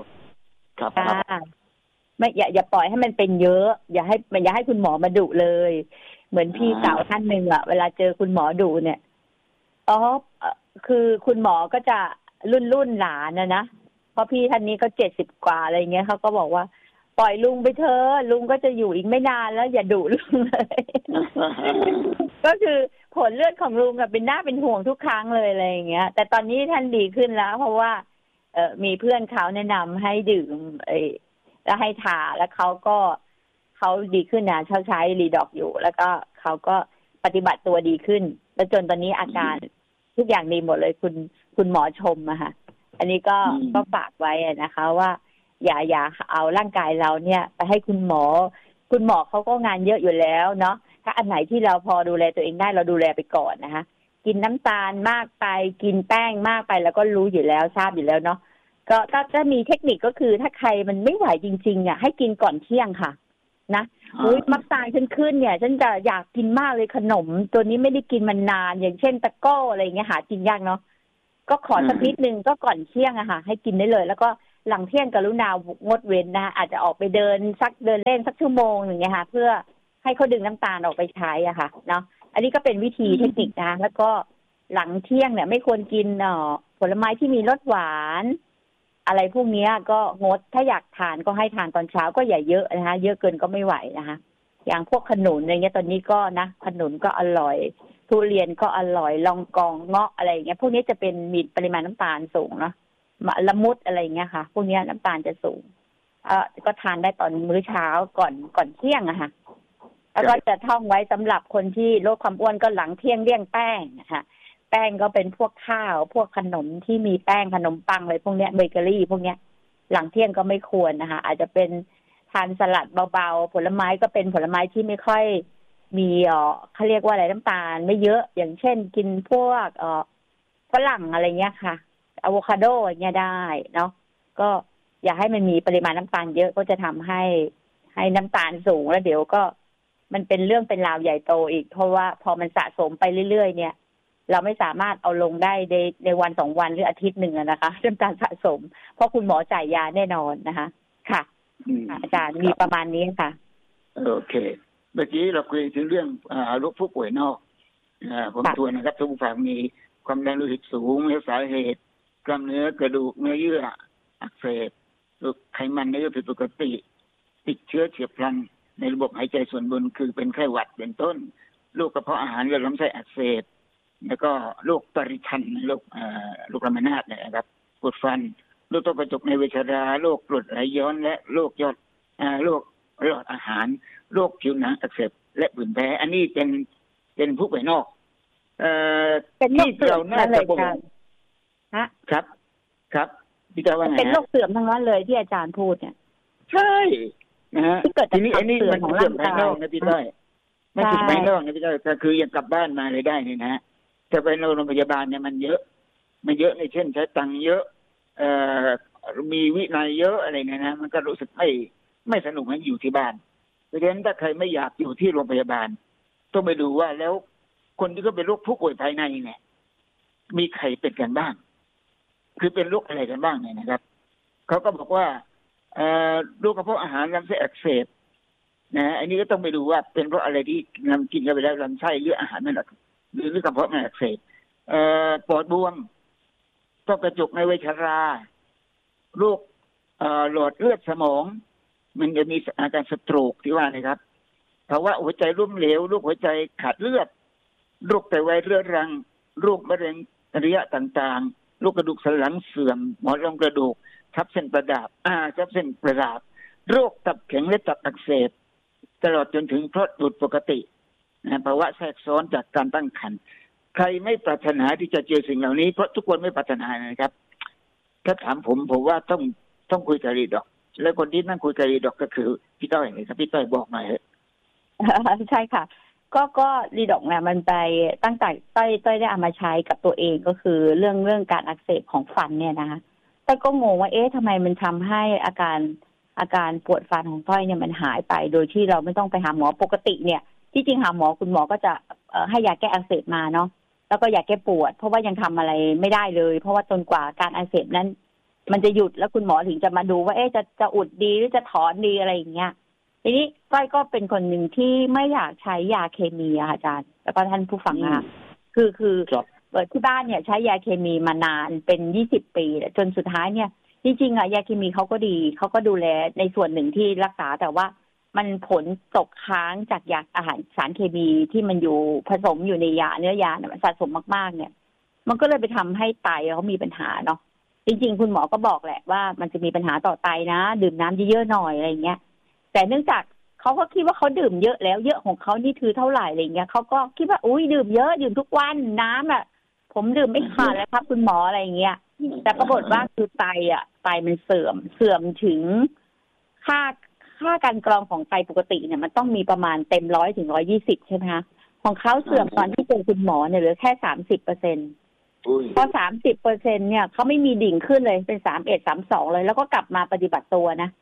ไม่อย่าอย่าปล่อยให้มันเป็นเยอะอย่าให้อย่าให้คุณหมอมาดุเลยเหมือนพี่สาวท่านหนึ่งอะเวลาเจอคุณหมอดุเนี่ยอ๋อคือคุณหมอก็จะรุ่นรุ่นหลานนะนะเพราะพี่ท่านนี้ก็เจ็ดสิบกว่าอะไรเงี้ยเขาก็บอกว่าปล่อยลุงไปเถอะลุงก็จะอยู่อีกไม่นานแล้วอย่าดุลุงเลย ก็คือผลเลือดของลุงอะเป็นหน้าเป็นห่วงทุกครั้งเลยอะไรอย่างเงี้ยแต่ตอนนี้ท่านดีขึ้นแล้วเพราะว่าเออมีเพื่อนเขาแนะนำให้ดื่มไอ้แล้วให้ทาแล้วเขาก็เขาดีขึ้นนะเขาใช้รีดอกอยู่แล้วก็เขาก็ปฏิบัติตัวดีขึ้นแล้วจนตอนนี้อาการทุกอย่างดีหมดเลยคุณคุณหมอชมอะค่ะอันนี้ก็ก็ฝากไว้นะคะว่าอย่าอย่าเอาร่างกายเราเนี่ยไปให้คุณหมอคุณหมอเขาก็งานเยอะอยู่แล้วเนาะถ้าอันไหนที่เราพอดูแลตัวเองได้เราดูแลไปก่อนนะคะกินน้ำตาลมากไปกินแป้งมากไปแล้วก็รู้อยู่แล้วทราบอยู่แล้วเนาะก็ถ้าจะมีเทคนิคก็คือถ้าใครมันไม่ไหวจริงๆอ่ะให้กินก่อนเที่ยงค่ะนะอุ้ยน้ำตาลฉันขึ้นเนี่ยฉันจะอยากกินมากเลยขนมตัวนี้ไม่ได้กินมานานอย่างเช่นตะโก้อะไรอย่างเงี้ยหากินยากเนาะก็ขอสักนิดนึงก็ก่อนเที่ยงอะค่ะให้กินได้เลยแล้วก็หลังเที่ยงกรุณางดเว้นนะอาจจะออกไปเดินสักเดินเล่นสักชั่วโมงหนึ่งเนี่ยค่ะเพื่อให้เขาดึงน้ำตาลออกไปใช้อ่ะค่ะเนาะอันนี้ก็เป็นวิธีเทคนิคนะแล้วก็หลังเที่ยงเนี่ยไม่ควรกินเอ่อผลไม้ที่มีรสหวานอะไรพวกนี้ก็งดถ้าอยากทานก็ให้ทานตอนเช้าก็อย่าเยอะนะคะเยอะเกินก็ไม่ไหวนะคะอย่างพวกขนุนอะไรเงี้ยตอนนี้ก็นะขนุนก็อร่อยทุเรียนก็อร่อยลองกองเงาะอะไรอย่างเงี้ยพวกนี้จะเป็นมีปริมาณน้ำตาลสูงเนาะละมุดอะไรอย่างเงี้ยค่ะพวกนี้น้ำตาลจะสูงเอ่อก็ทานได้ตอนมื้อเช้าก่อนก่อนเที่ยงอะค่ะแล้วก็จะท่องไว้สำหรับคนที่ลดความอ้วนก็หลังเที่ยงเลี่ยงแป้งนะคะแป้งก็เป็นพวกข้าวพวกขนมที่มีแป้งขนมปังอะไรพวกเนี้ยเบเกอรี่พวกเนี้ยหลังเที่ยงก็ไม่ควรนะคะอาจจะเป็นทานสลัดเบาๆผลไม้ก็เป็นผลไม้ที่ไม่ค่อยมีเอ่อเขาเรียกว่าอะไรน้ำตาลไม่เยอะอย่างเช่นกินพวกเอ่อฝรั่งอะไรเงี้ยค่ะอะโวคาโดอย่างเงี้ยได้เนาะก็อย่าให้มันมีปริมาณน้ำตาลเยอะก็จะทำให้ให้น้ำตาลสูงแล้วเดี๋ยวก็มันเป็นเรื่องเป็นราวใหญ่โตอีกเพราะว่าพอมันสะสมไปเรื่อยๆเนี่ยเราไม่สามารถเอาลงได้ในในวันสองวันหรืออาทิตย์หนึ่งนะคะน้ำตาลสะสมเพราะคุณหมอจ่ายยาแน่นอนนะคะค่ะอาจารย์มีประมาณนี้ค่ะโอเคเมื่อกี้เราคุยถึงเรื่องโรคผู้ป่วยนอกผมทวนนะครับทุกผู้ฟังมีความดันโลหิตสูงและสาเหตุกล้ามเนื้อกระดูกเนื้อเยื่ออักเสบหรือไขมันในเยื่อผิดปกติติดเชื้อเฉียบพลันในระบบหายใจส่วนบนคือเป็นไข้หวัดเป็นต้นโรคกระเพาะอาหารและลำไส้อักเสบแล้วก็โรคปริทันโรคโรคลามานาดนะครับปวดฟันโรคต้อกระจกในวัยชราโรคกรดไหลย้อนและโรคยอดโรคหลอดอาหารโรคผิวหนังอักเสบและผื่นแพ้อันนี้เป็นเป็นผู้ป่วยนอกเอ่อที่เราน่าจะบ่งฮะครับครับพี่จะว่าไงเป็นโรคเสื่อมทั้งนั้นเลยที่อาจารย์พูดเนี่ยใช่นะฮะทีนี้อันนี้มันเสื่อมภายนอกนะพี่ต้อยไม่ใช่ภายนอกนะพี่ต้อยก็คือยังกลับบ้านมาเลยได้นี่นะแต่ไปโรงพยาบาลเนี่ยมันเยอะมันเยอะในเช่นใช้ตังค์เยอะเอ่อมีวินัยเยอะอะไรเนี่ยนะมันก็รู้สึกไม่ไม่สนุกเหมือนอยู่ที่บ้านเพราะฉะนั้นถ้าใครไม่อยากอยู่ที่โรงพยาบาลต้องไปดูว่าแล้วคนที่เขาเป็นโรคผู้ป่วยภายในเนี่ยมีใครเป็นกันบ้างคือเป็นโรคอะไรกันบ้างเนี่ยนะครับเขาก็บอกว่าโรคกระเพาะอาหารลำไส้อักเสบนะอันนี้ก็ต้องไปดูว่าเป็นเพราะอะไรที่นำกินเข้าไปแล้วลำไส้หรืออาหารมันหรือหรือกระเพาะมันอักเสบปอดบวมต้อกระจกในวัยชราโรคหลอดเลือดสมองมันจะมีอาการสโตรกที่ว่านะครับภาวะหัวใจล้มเหลวโรคหัวใจขาดเลือดโรคไตวายเรื้อรังโรคมะเร็งระยะต่างๆโรคกระดูกสันหลังเสื่อมหมอนรองกระดูกทับเส้นประสาทอ่าทับเส้นประสาทโรคตับแข็งและตับอักเสบตลอดจนถึงคลอดบุตรปกตินะภาวะแทรกซ้อนจากการตั้งครรภ์ใครไม่ปรารถนาที่จะเจอสิ่งเหล่านี้เพราะทุกคนไม่ปรารถนานะครับถ้าถามผมผมว่าต้องต้องคุยกับรีดอกแล้วคนที่นั่งคุยกับรีดอกก็คือพี่ต้อยนะครับพี่ต้อยบอกหน่อยใช่ค่ะก็ก็รีดอกเนี่ยมันไปตั้งแต่ต้อยต้อยได้เอามาใช้กับตัวเองก็คือเรื่องเรื่องการอักเสบของฟันเนี่ยนะคะต้อยก็งงว่าเอ๊ะทำไมมันทำให้อาการอาการปวดฟันของต้อยเนี่ยมันหายไปโดยที่เราไม่ต้องไปหาหมอปกติเนี่ยที่จริงหาหมอคุณหมอก็จะให้ยาแก้อักเสบมาเนาะแล้วก็ยาแก้ปวดเพราะว่ายังทำอะไรไม่ได้เลยเพราะว่าจนกว่าการอักเสบนั้นมันจะหยุดแล้วคุณหมอถึงจะมาดูว่าเอ๊ะจะจะอุดดีหรือจะถอนดีอะไรอย่างเงี้ยทีนี้ก้อยก็เป็นคนหนึ่งที่ไม่อยากใช้ยาเคมีอะอาจารย์แล้วก็ท่านผู้ฟังนะคะคือคือเปิดที่บ้านเนี่ยใช้ยาเคมีมานานเป็นยี่สิบปีจนสุดท้ายเนี่ยจริงๆอะยาเคมีเขาก็ดีเขาก็ดูแลในส่วนหนึ่งที่รักษาแต่ว่ามันผลตกค้างจากยาอาหารสารเคมีที่มันอยู่ผสมอยู่ในยาเนื้อยาเนี่ยมันสะสมมากๆเนี่ยมันก็เลยไปทำให้ไตเขามีปัญหาเนาะจริงๆคุณหมอก็บอกแหละว่ามันจะมีปัญหาต่อไตนะดื่มน้ำเยอะๆหน่อยอะไรเงี้ยแต่เนื่องจากเขาก็คิดว่าเขาดื่มเยอะแล้วเยอะของเขานี่คือเท่าไหร่อะไรเงี้ยเขาก็คิดว่าอุ้ยดื่มเยอะดื่มทุกวันน้ำอ่ะผมดื่มไม่ขาดแล้วครับคุณหมออะไรเงี้ยแต่ปรากฏว่าคือไตอ่ะไตมันเสื่อมเสื่อมถึงค่าค่าการกรองของไตปกติเนี่ยมันต้องมีประมาณเต็มร้อยถึงร้อยยี่สิบใช่ไหมคะของเขาเสื่อมตอนที่เจอคุณหมอเนี่ยเหลือแค่สามสิบเปอร์เซ็นต์พอสามสิบเปอร์เซ็นต์เนี่ยเขาไม่มีดิ่งขึ้นเลยเป็นสามเอ็ดสามสองเลยแล้วก็กลับมาปฏิบัติตัวนะ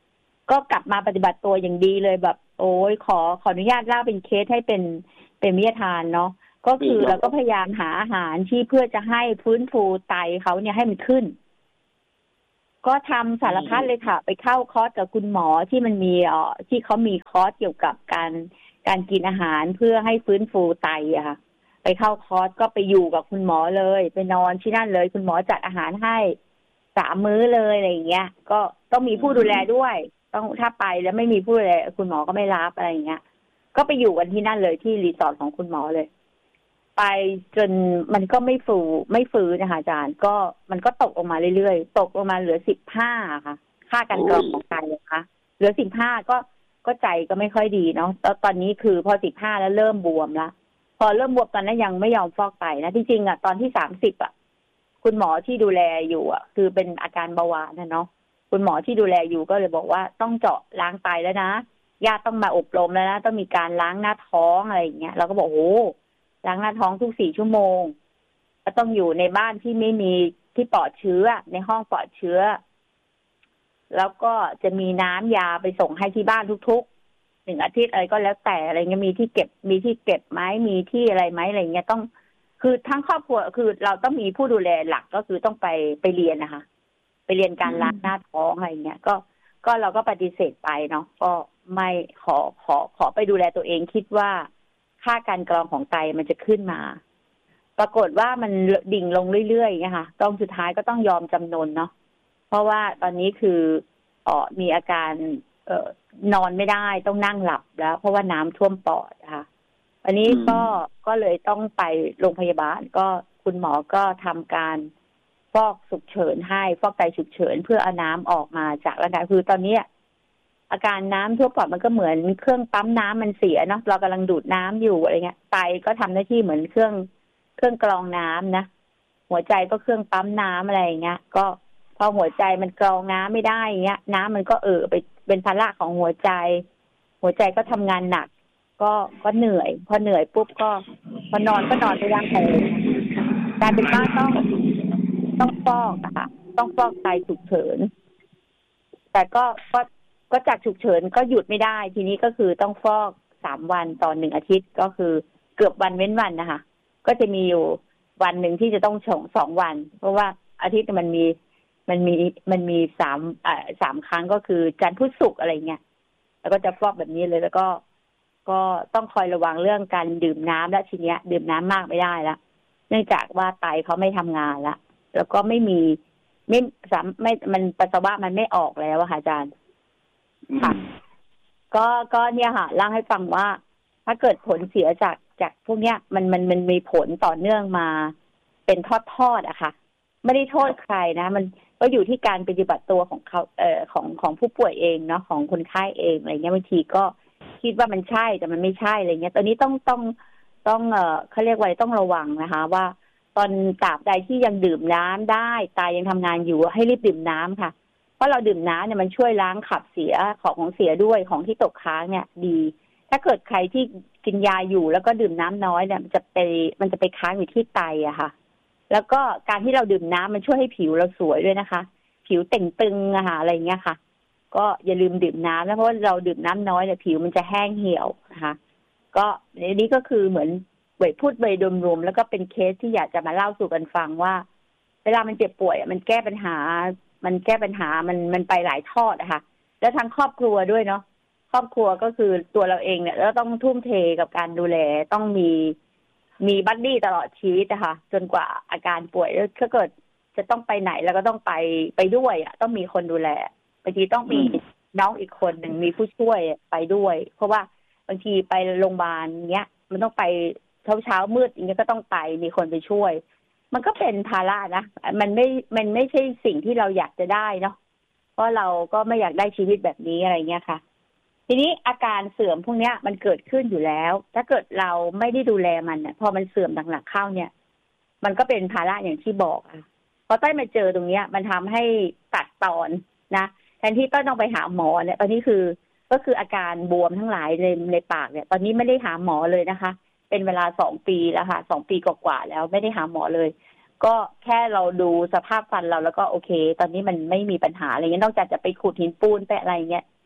ก็กลับมาปฏิบัติตัวอย่างดีเลยแบบโอ้ยขอขออนุญาตเล่าเป็นเคสให้เป็นเป็นวิทยาทานเนาะก็คือเราก็พยายามหาอาหารที่เพื่อจะให้ฟื้นฟูไตเขาเนี่ยให้มันขึ้นก็ทำสารพัดเลยค่ะไปเข้าคอร์สกับคุณหมอที่มันมีเอ่อที่เขามีคอร์สเกี่ยวกับการการกินอาหารเพื่อให้ฟื้นฟูไตอะค่ะไปเข้าคอร์สก็ไปอยู่กับคุณหมอเลยไปนอนที่นั่นเลยคุณหมอจัดอาหารให้สามมื้อเลยอะไรอย่างเงี้ยก็ต้องมีผู้ดูแลด้วยต้องถ้าไปแล้วไม่มีผู้ดูแลคุณหมอก็ไม่รับอะไรอย่างเงี้ยก็ไปอยู่กันที่นั่นเลยที่รีสอร์ทของคุณหมอเลยไปจนมันก็ไม่ฟูไม่ฟื้นนะคะอาจารย์ก็มันก็ตกลงมาเรื่อยๆตกลงมาเหลือสิบห้าค่ะค่าการกรองของไตนะคะเหลือสิบห้าก็ก็ใจก็ไม่ค่อยดีเนาะแล้วตอนนี้คือพอสิบห้าแล้วเริ่มบวมละพอเริ่มบวมตอนนั้นยังไม่ยอมฟอกไตนะจริงๆอ่ะตอนที่สามสิบอ่ะคุณหมอที่ดูแลอยู่อ่ะคือเป็นอาการเบาหวานนะเนาะคุณหมอที่ดูแลอยู่ก็เลยบอกว่าต้องเจาะล้างไตแล้วนะญาติต้องมาอบรมแล้วนะต้องมีการล้างหน้าท้องอะไรอย่างเงี้ยเราก็บอกโอ้ล้างหน้าท้องทุกสี่ชั่วโมงก็ต้องอยู่ในบ้านที่ไม่มีที่ปลอดเชื้อในห้องปลอดเชื้อแล้วก็จะมีน้ำยาไปส่งให้ที่บ้านทุกๆหนึ่งอาทิตย์อะไรก็แล้วแต่อะไรเงี้ยมีที่เก็บมีที่เก็บไหมมีที่อะไรไหมอะไรเงี้ยต้องคือทั้งครอบครัวคือเราต้องมีผู้ดูแลหลักก็คือต้องไปไปเรียนนะคะไปเรียนการล้างหน้าท้องอะไรเงี้ยก็ก็เราก็ปฏิเสธไปเนาะก็ไม่ขอขอขอไปดูแลตัวเองคิดว่าค่าการกรองของไตมันจะขึ้นมาปรากฏว่ามันดิ่งลงเรื่อยๆนะคะตอนสุดท้ายก็ต้องยอมจำนนเนาะเพราะว่าตอนนี้คืออ๋อมีอาการเอ่อนอนไม่ได้ต้องนั่งหลับแล้วเพราะว่าน้ำท่วมปอดนะคะอันนี้ก็ก็เลยต้องไปโรงพยาบาลก็คุณหมอก็ทำการฟอกฉุกเฉินให้ฟอกไตฉุกเฉินเพื่อเอาน้ำออกมาจากร่างกายคือตอนนี้อาการน้ำท่วมปอดมันก็เหมือนเครื่องปั๊มน้ำมันเสียเนาะเรากำลังดูดน้ำอยู่อะไรเงี้ยไตก็ทำหน้าที่เหมือนเครื่องเครื่องกรองน้ำนะหัวใจก็เครื่องปั๊มน้ำอะไรอย่างเงี้ยก็พอหัวใจมันกรองน้ำไม่ได้อย่างเงี้ยน้ำมันก็เอ่อไปเป็นภาระของหัวใจหัวใจก็ทำงานหนักก็ก็เหนื่อยพอเหนื่อยปุ๊บก็พอนอนก็นอนไม่ได้เลยกลายเป็นว่าต้องต้องฟอกอะค่ะต้องฟอกไตฉุกเฉินแต่ก็ก็ก็จากฉุกเฉินก็หยุดไม่ได้ทีนี้ก็คือต้องฟอกสามวันต่อหนึ่งอาทิตย์ก็คือเกือบวันเว้นวันนะคะก็จะมีอยู่วันหนึ่งที่จะต้องชงสองวันเพราะว่าอาทิตย์มันมีมันมีมันมีสามอ่าสามครั้งก็คือจันทร์พุธศุกร์อะไรเงี้ยแล้วก็จะฟอกแบบนี้เลยแล้วก็ก็ต้องคอยระวังเรื่องการดื่มน้ำและทีเนี้ยดื่มน้ำมากไม่ได้ละเนื่องจากว่าไตเขาไม่ทำงานละแล้วก็ไม่มีไม่สามไม่มันปัสสาวะมันไม่ออกแล้วอะค่ะอาจารย์ค่ะก็ก็เนี่ยค่ะเล่าให้ฟังว่าถ้าเกิดผลเสียจากจากพวกเนี้ยมันมันมันมีผลต่อเนื่องมาเป็นทอดๆอะค่ะไม่ได้โทษใครนะมันก็อยู่ที่การปฏิบัติตัวของเขาเอ่อของของผู้ป่วยเองเนาะของคนไข้เองอะไรเงี้ยบางทีก็คิดว่ามันใช่แต่มันไม่ใช่อะไรเงี้ยตอนนี้ต้องต้องต้องเอ่อเขาเรียกว่าต้องระวังนะคะว่าตอนตราบใดที่ยังดื่มน้ำได้ตายังทำงานอยู่ให้รีบดื่มน้ำค่ะเพราะเราดื่มน้ำเนี่ยมันช่วยล้างขับเสียของของเสียด้วยของที่ตกค้างเนี่ยดีถ้าเกิดใครที่กินยาอยู่แล้วก็ดื่มน้ำน้อยเนี่ยมันจะไปมันจะไปค้างอยู่ที่ไตอะค่ะแล้วก็การที่เราดื่มน้ำมันช่วยให้ผิวเราสวยด้วยนะคะผิวเต่งตึงอะค่ะอะไรเงี้ยค่ะก็อย่าลืมดื่มน้ำนะเพราะว่าเราดื่มน้ำน้อยเนี่ยผิวมันจะแห้งเหี่ยวนะคะก็ในนี้ก็คือเหมือนเวทพูดเวทรวมๆแล้วก็เป็นเคสที่อยากจะมาเล่าสู่กันฟังว่าเวลามันเจ็บป่วยมันแก้ปัญหามันแก้ปัญหามันมันไปหลายทอดอะค่ะแล้วทั้งครอบครัวด้วยเนาะครอบครัวก็คือตัวเราเองเนี่ยแล้วต้องทุ่มเทกับการดูแลต้องมีมีบัดดี้ตลอดชีวิตนะคะจนกว่าอาการป่วยถ้าเกิดจะต้องไปไหนแล้วก็ต้องไปไปด้วยอ่ะต้องมีคนดูแลบางทีต้องมีน้องอีกคนหนึ่งมีผู้ช่วยไปด้วยเพราะว่าบางทีไปโรงพยาบาลเงี้ยมันต้องไปเช้าเช้ามืดอย่างเงี้ยก็ต้องไปมีคนไปช่วยมันก็เป็นภาระนะมันไม่มันไม่ใช่สิ่งที่เราอยากจะได้เนาะเพราะเราก็ไม่อยากได้ชีวิตแบบนี้อะไรเงี้ยค่ะทีนี้อาการเสื่อมพวกนี้มันเกิดขึ้นอยู่แล้วถ้าเกิดเราไม่ได้ดูแลมันเนี่ยพอมันเสื่อมหนักๆเข้าเนี่ยมันก็เป็นภาระอย่างที่บอกอ่ะพอต้อยมาเจอตรงเนี้ยมันทำให้ตัดตอนนะแทนที่ต้อยต้องไปหาหมอเนี่ยตอนนี้คือก็คืออาการบวมทั้งหลายในในปากเนี่ยตอนนี้ไม่ได้หาหมอเลยนะคะเป็นเวลาสองปีแล้วค่ะสองปีกว่าๆแล้วไม่ได้หาหมอเลยก็แค่เราดูสภาพฟันเราแล้วก็โอเคตอนนี้มันไม่มีปัญหาอะไรเงี้ยนอกจากจะไปขูดหินปูนไปอะไรเงี้ย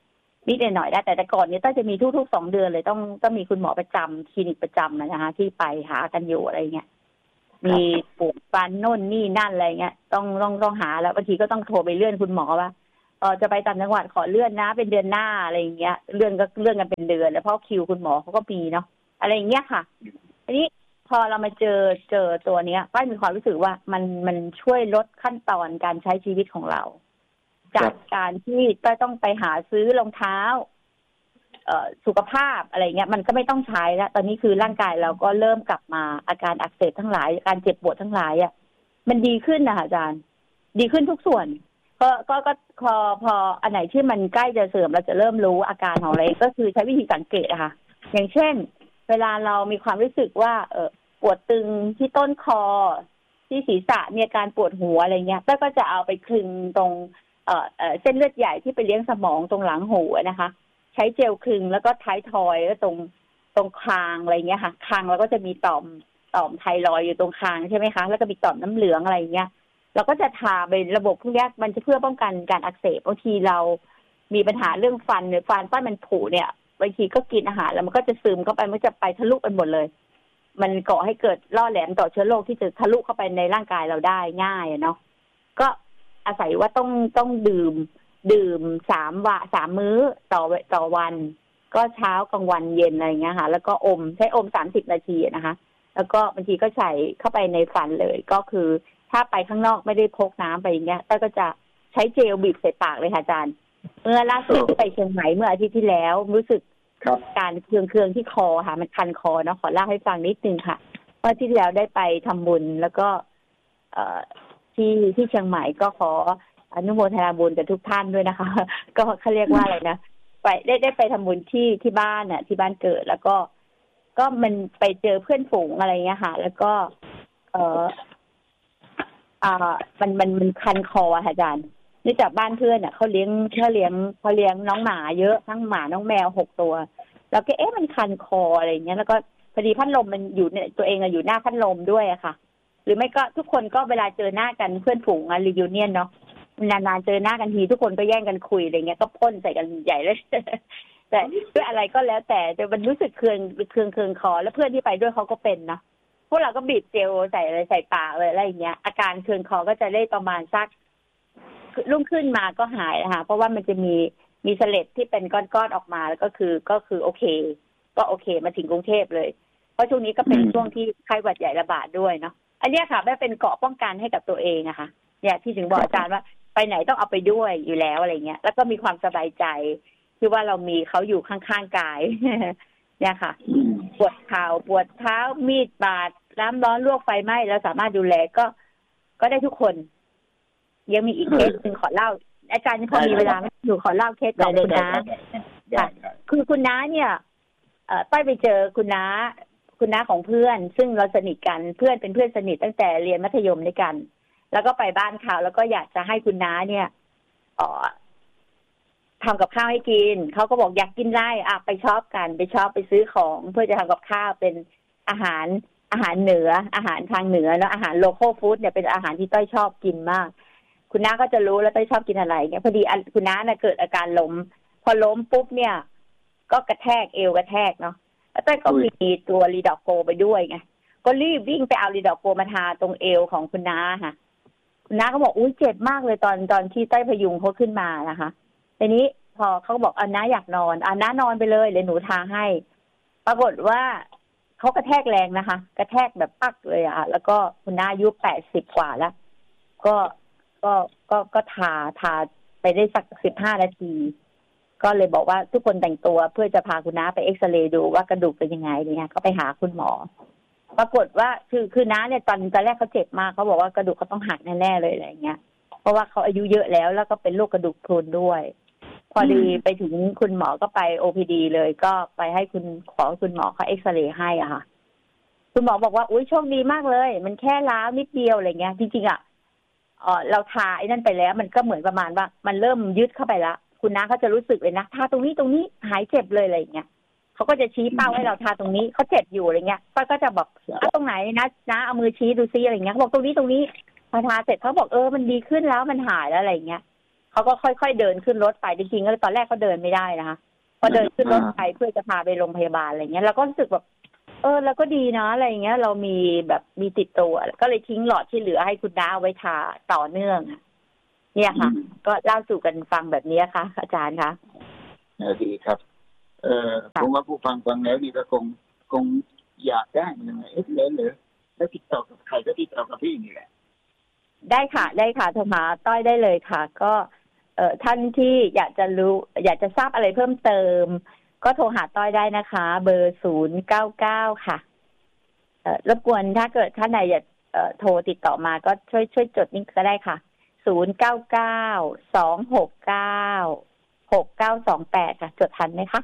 นิดหน่อยได้แต่แต่ก่อนนี้ต้องจะมีทุกๆสองเดือนเลยต้องต้องมีคุณหมอประจำคลินิกประจำนะคะที่ไปหากันอยู่อะไรเงี้ยมีปวดฟันโน่นนี่นั่นอะไรเงี้ยต้องต้องต้องหาแล้วบางทีก็ต้องโทรไปเลื่อนคุณหมอว่าเออจะไปต่างจังหวัดขอเลื่อนนะเป็นเดือนหน้าอะไรเงี้ยเลื่อนก็เลื่อนกันเป็นเดือนแล้วเพราะคิวคุณหมอเขาก็มีเนาะอะไรอย่างเงี้ยค่ะอันนี้พอเรามาเจอเจอตัวเนี้ยป้ายมีความรู้สึกว่ามันมันช่วยลดขั้นตอนการใช้ชีวิตของเราจากการที่ต้องไปหาซื้อรองเท้าเอ่อสุขภาพอะไรเงี้ยมันก็ไม่ต้องใช้แล้วตอนนี้คือร่างกายเราก็เริ่มกลับมาอาการอักเสบทั้งหลายอาการเจ็บปวดทั้งหลายอ่ะมันดีขึ้นนะคะอาจารย์ดีขึ้นทุกส่วนก็ก็ก็พอพออันไหนที่มันใกล้จะเสื่อมเราจะเริ่มรู้อาการของอะไรก็คือใช้วิธีสังเกตอะค่ะอย่างเช่นเวลาเรามีความรู้สึกว่าเออปวดตึงที่ต้นคอที่ศีรษะมีอาการปวดหัวอะไรเงี้ยแล้วก็จะเอาไปคลึงตรงเอ่อเอ่อเส้นเลือดใหญ่ที่ไปเลี้ยงสมองตรงหลังหูนะคะใช้เจลคลึงแล้วก็ท้ายทอยแล้วตรงตรงคางอะไรเงี้ยค่ะคางเราก็จะมีต่อมต่อมไทรอยด์อยู่ตรงคางใช่ไหมคะแล้วก็มีต่อมน้ำเหลืองอะไรเงี้ยเราก็จะทาไประบบพวกนี้มันจะเพื่อป้องกันการอักเสบบางทีเรามีปัญหาเรื่องฟันหรือฟันป้ายมันผุเนี่ยบางทีก็กินอาหารแล้วมันก็จะซึมเข้าไปมันจะไปทะลุไปหมดเลยมันก่อให้เกิดล่อแหลมต่อเชื้อโรคที่จะทะลุเข้าไปในร่างกายเราได้ง่ายเนาะก็อาศัยว่าต้องต้องดื่มดื่มสามวะสามมื้อต่อต่อวันก็เช้ากลางวันเย็นอะไรเงี้ยค่ะแล้วก็อมใช้อมสามสิบนาทีนะคะแล้วก็บางทีก็ใส่เข้าไปในฟันเลยก็คือถ้าไปข้างนอกไม่ได้พกน้ำไปอย่างเงี้ยแต่ก็จะใช้เจลบีบใส่ปากเลยค่ะอาจารย์เมื่อล่าสุดที่ไปเชียงใหม่เมื่ออาทิตย์ที่แล้วรู้สึกการเคืองๆที่คอค่ะมันคันคอเนาะขอเล่าให้ฟังนิดนึงค่ะว่าที่แล้วได้ไปทำบุญแล้วก็เอ่อที่ที่เชียงใหม่ก็ขออนุโมทนาบุญกับทุกท่านด้วยนะคะก็เขาเรียกว่าอะไรนะไปได้ได้ไปทำบุญที่ที่บ้านน่ะที่บ้านเกิดแล้วก็ก็มันไปเจอเพื่อนฝูงอะไรเงี้ยค่ะแล้วก็เอ่ออ่ามันมันมันคันคอค่ะอาจารย์เนื่องจากบ้านเพื่อนอ่ะเขาเลี้ยงเขาเลี้ยงเขาเลี้ยงน้องหมาเยอะทั้งหมาน้องแมวหกตัวแล้วก็เอ๊ะมันคันคออะไรเงี้ยแล้วก็พอดีพัดลมมันอยู่เนี่ยตัวเองอะอยู่หน้าพัดลมด้วยอะค่ะหรือไม่ก็ทุกคนก็เวลาเจอหน้ากันเพื่อนฝูงอะรียูเนียนเนาะนานๆเจอหน้ากันทีทุกคนก็แย่งกันคุยอะไรเงี้ยก็พ่นใส่กันใหญ่เลยแต่ด้วยอะไรก็แล้วแต่แต่มันรู้สึกเคืองเคืองเคืองคอแล้วเพื่อนที่ไปด้วยเขาก็เป็นเนาะพวกเราก็บีบเจลใส่อะไรใส่ปากเลยอะไรอย่างเงี้ยอาการเคืองคอก็จะได้ประมาณสักรุ่งขึ้นมาก็หายนะคะเพราะว่ามันจะมีมีเสลดที่เป็นก้อนๆออกมาแล้วก็คือก็คือโอเคก็โอเคมาถึงกรุงเทพเลยเพราะช่วงนี้ก็เป็นช่วงที่ไข้หวัดใหญ่ระบาดด้วยเนาะอันนี้ค่ะแม่เป็นเกราะป้องกันให้กับตัวเองอะค่ะเนี่ยที่ถึงบอกอาจารย์ว่าไปไหนต้องเอาไปด้วยอยู่แล้วอะไรเงี้ยแล้วก็มีความสบายใจที่ว่าเรามีเขาอยู่ข้างๆกายเนี่ยค่ะปวดเข่าปวดเท้ามีดบาดน้ำร้อนลวกไฟไหม้เราสามารถดูแลก็ก็ได้ทุกคนยังมีอีกเคสหนึ่งขอเล่าอาจารย์พอมีเวลาไหมหนูขอเล่าเคสของคุณน้าค่ะคือคุณน้าเนี่ยเอ่อต้อยไปเจอคุณน้าคุณน้าของเพื่อนซึ่งเราสนิทกันเพื่อนเป็นเพื่อนสนิทตั้งแต่เรียนมัธยมด้วยกันแล้วก็ไปบ้านเขาแล้วก็อยากจะให้คุณน้าเนี่ยเอ่อทำกับข้าวให้กินเขาก็บอกอยากกินได้อ่ะไปช็อปกันไปช็อปไปซื้อของเพื่อจะทำกับข้าวเป็นอาหารอาหารเหนืออาหารทางเหนือแล้วอาหารโลคอลฟู้ดเนี่ยเป็นอาหารที่ต้อยชอบกินมากคุณน้าก็จะรู้แล้วต้อยชอบกินอะไรเนี่ยพอดีคุณน้าน่ะเกิดอาการล้มพอล้มปุ๊บเนี่ยก็กระแทกเอวกระแทกเนาะแล้วต้อยก็มีตัวรีดอกโกไปด้วยไงก็รีบวิ่งไปเอารีดอกโกมาทาตรงเอวของคุณน้าค่ะคุณน้าก็บอกอุ้ยเจ็บมากเลยตอนตอนที่ต้อยพยุงเขาขึ้นมานะคะทีนี้พอเขาบอกอ่ะน้าอยากนอนอ่ะน้านอนไปเลยเดี๋ยวหนูทาให้ปรากฏว่าเขากระแทกแรงนะคะกระแทกแบบปักเลยอ่ะแล้วก็คุณน้าอายุแปดสิบกว่าแล้วก็ก็ก็ก็ทาทาไปได้สักสิบห้านาทีก็เลยบอกว่าทุกคนแต่งตัวเพื่อจะพาคุณน้าไปเอ็กซเรย์ดูว่ากระดูกเป็นยังไงเนี่ยก็ไปหาคุณหมอปรากฏว่าคือคือน้าเนี่ยตอนตอนแรกเขาเจ็บมากเขาบอกว่ากระดูกเขาต้องหักแน่ๆเลยอะไรเงี้ยเพราะว่าเขาอายุเยอะแล้วแล้วก็เป็นโรคกระดูกพรุนด้วยพอดีไปถึงคุณหมอก็ไป โอ พี ดี เลยก็ไปให้คุณขอคุณหมอเขาเอ็กซเรย์ให้อ่ะค่ะคุณหมอบอกว่าอุ้ยโชคดีมากเลยมันแค่ล้าวนิดเดียวอะไรเงี้ยจริงๆอ่ะเออเราทาไอ้นั่นไปแล้วมันก็เหมือนประมาณว่ามันเริ่มยึดเข้าไปละคุณน้าเขาจะรู้สึกเลยนะทาตรงนี้ตรงนี้หายเจ็บเลยอะไรเงี้ยเขาก็จะชี้เป้าให้เราทาตรงนี้เขาเจ็บอยู่อะไรเงี้ยป้าก็จะบอกอ่ะตรงไหนนะนะเอามือชี้ดูซิอะไรเงี้ยเขาบอกตรงนี้ตรงนี้พอทาเสร็จเขาบอกเออมันดีขึ้นแล้วมันหายแล้วอะไรเงี้ยเขาก็ค่อยๆเดินขึ้นรถไปจริงๆก็ตอนแรกเขาเดินไม่ได้นะคะพอเดินขึ้นรถไปเพื่อจะพาไปโรงพยาบาลอะไรเงี้ยเราก็รู้สึกแบบเออแล้วก็ดีนะอะไรเงี้ยเรามีแบบมีติดตัวก็เลยทิ้งหลอดที่เหลือให้คุณน้าเอาไว้ทาต่อเนื่องเนี่ยค่ะก็เล่าสู่กันฟังแบบนี้ค่ะอาจารย์คะดีครับเออผมว่าผู้ฟังฟังแล้วนี่ก็คงคงอยากได้ยังไงเอ๊ะเลยเลยแล้วติดต่อกับใครก็ติดต่อกับพี่นี่แหละได้ค่ะได้ค่ะโทรหาต้อยได้เลยค่ะก็เอ่อท่านที่อยากจะรู้อยากจะทราบอะไรเพิ่มเติมก็โทรหาต้อยได้นะคะเบอร์ศูนย์เก้าเก้าค่ะเอ่อรบกวนถ้าเกิดท่านใดอยากเอ่อโทรติดต่อมาก็ช่วยช่วยจดนี่ก็ได้ค่ะศูนย์เก้าเก้าสองหกเก้าหกเก้าสองแปดค่ะจดทันไหมคะ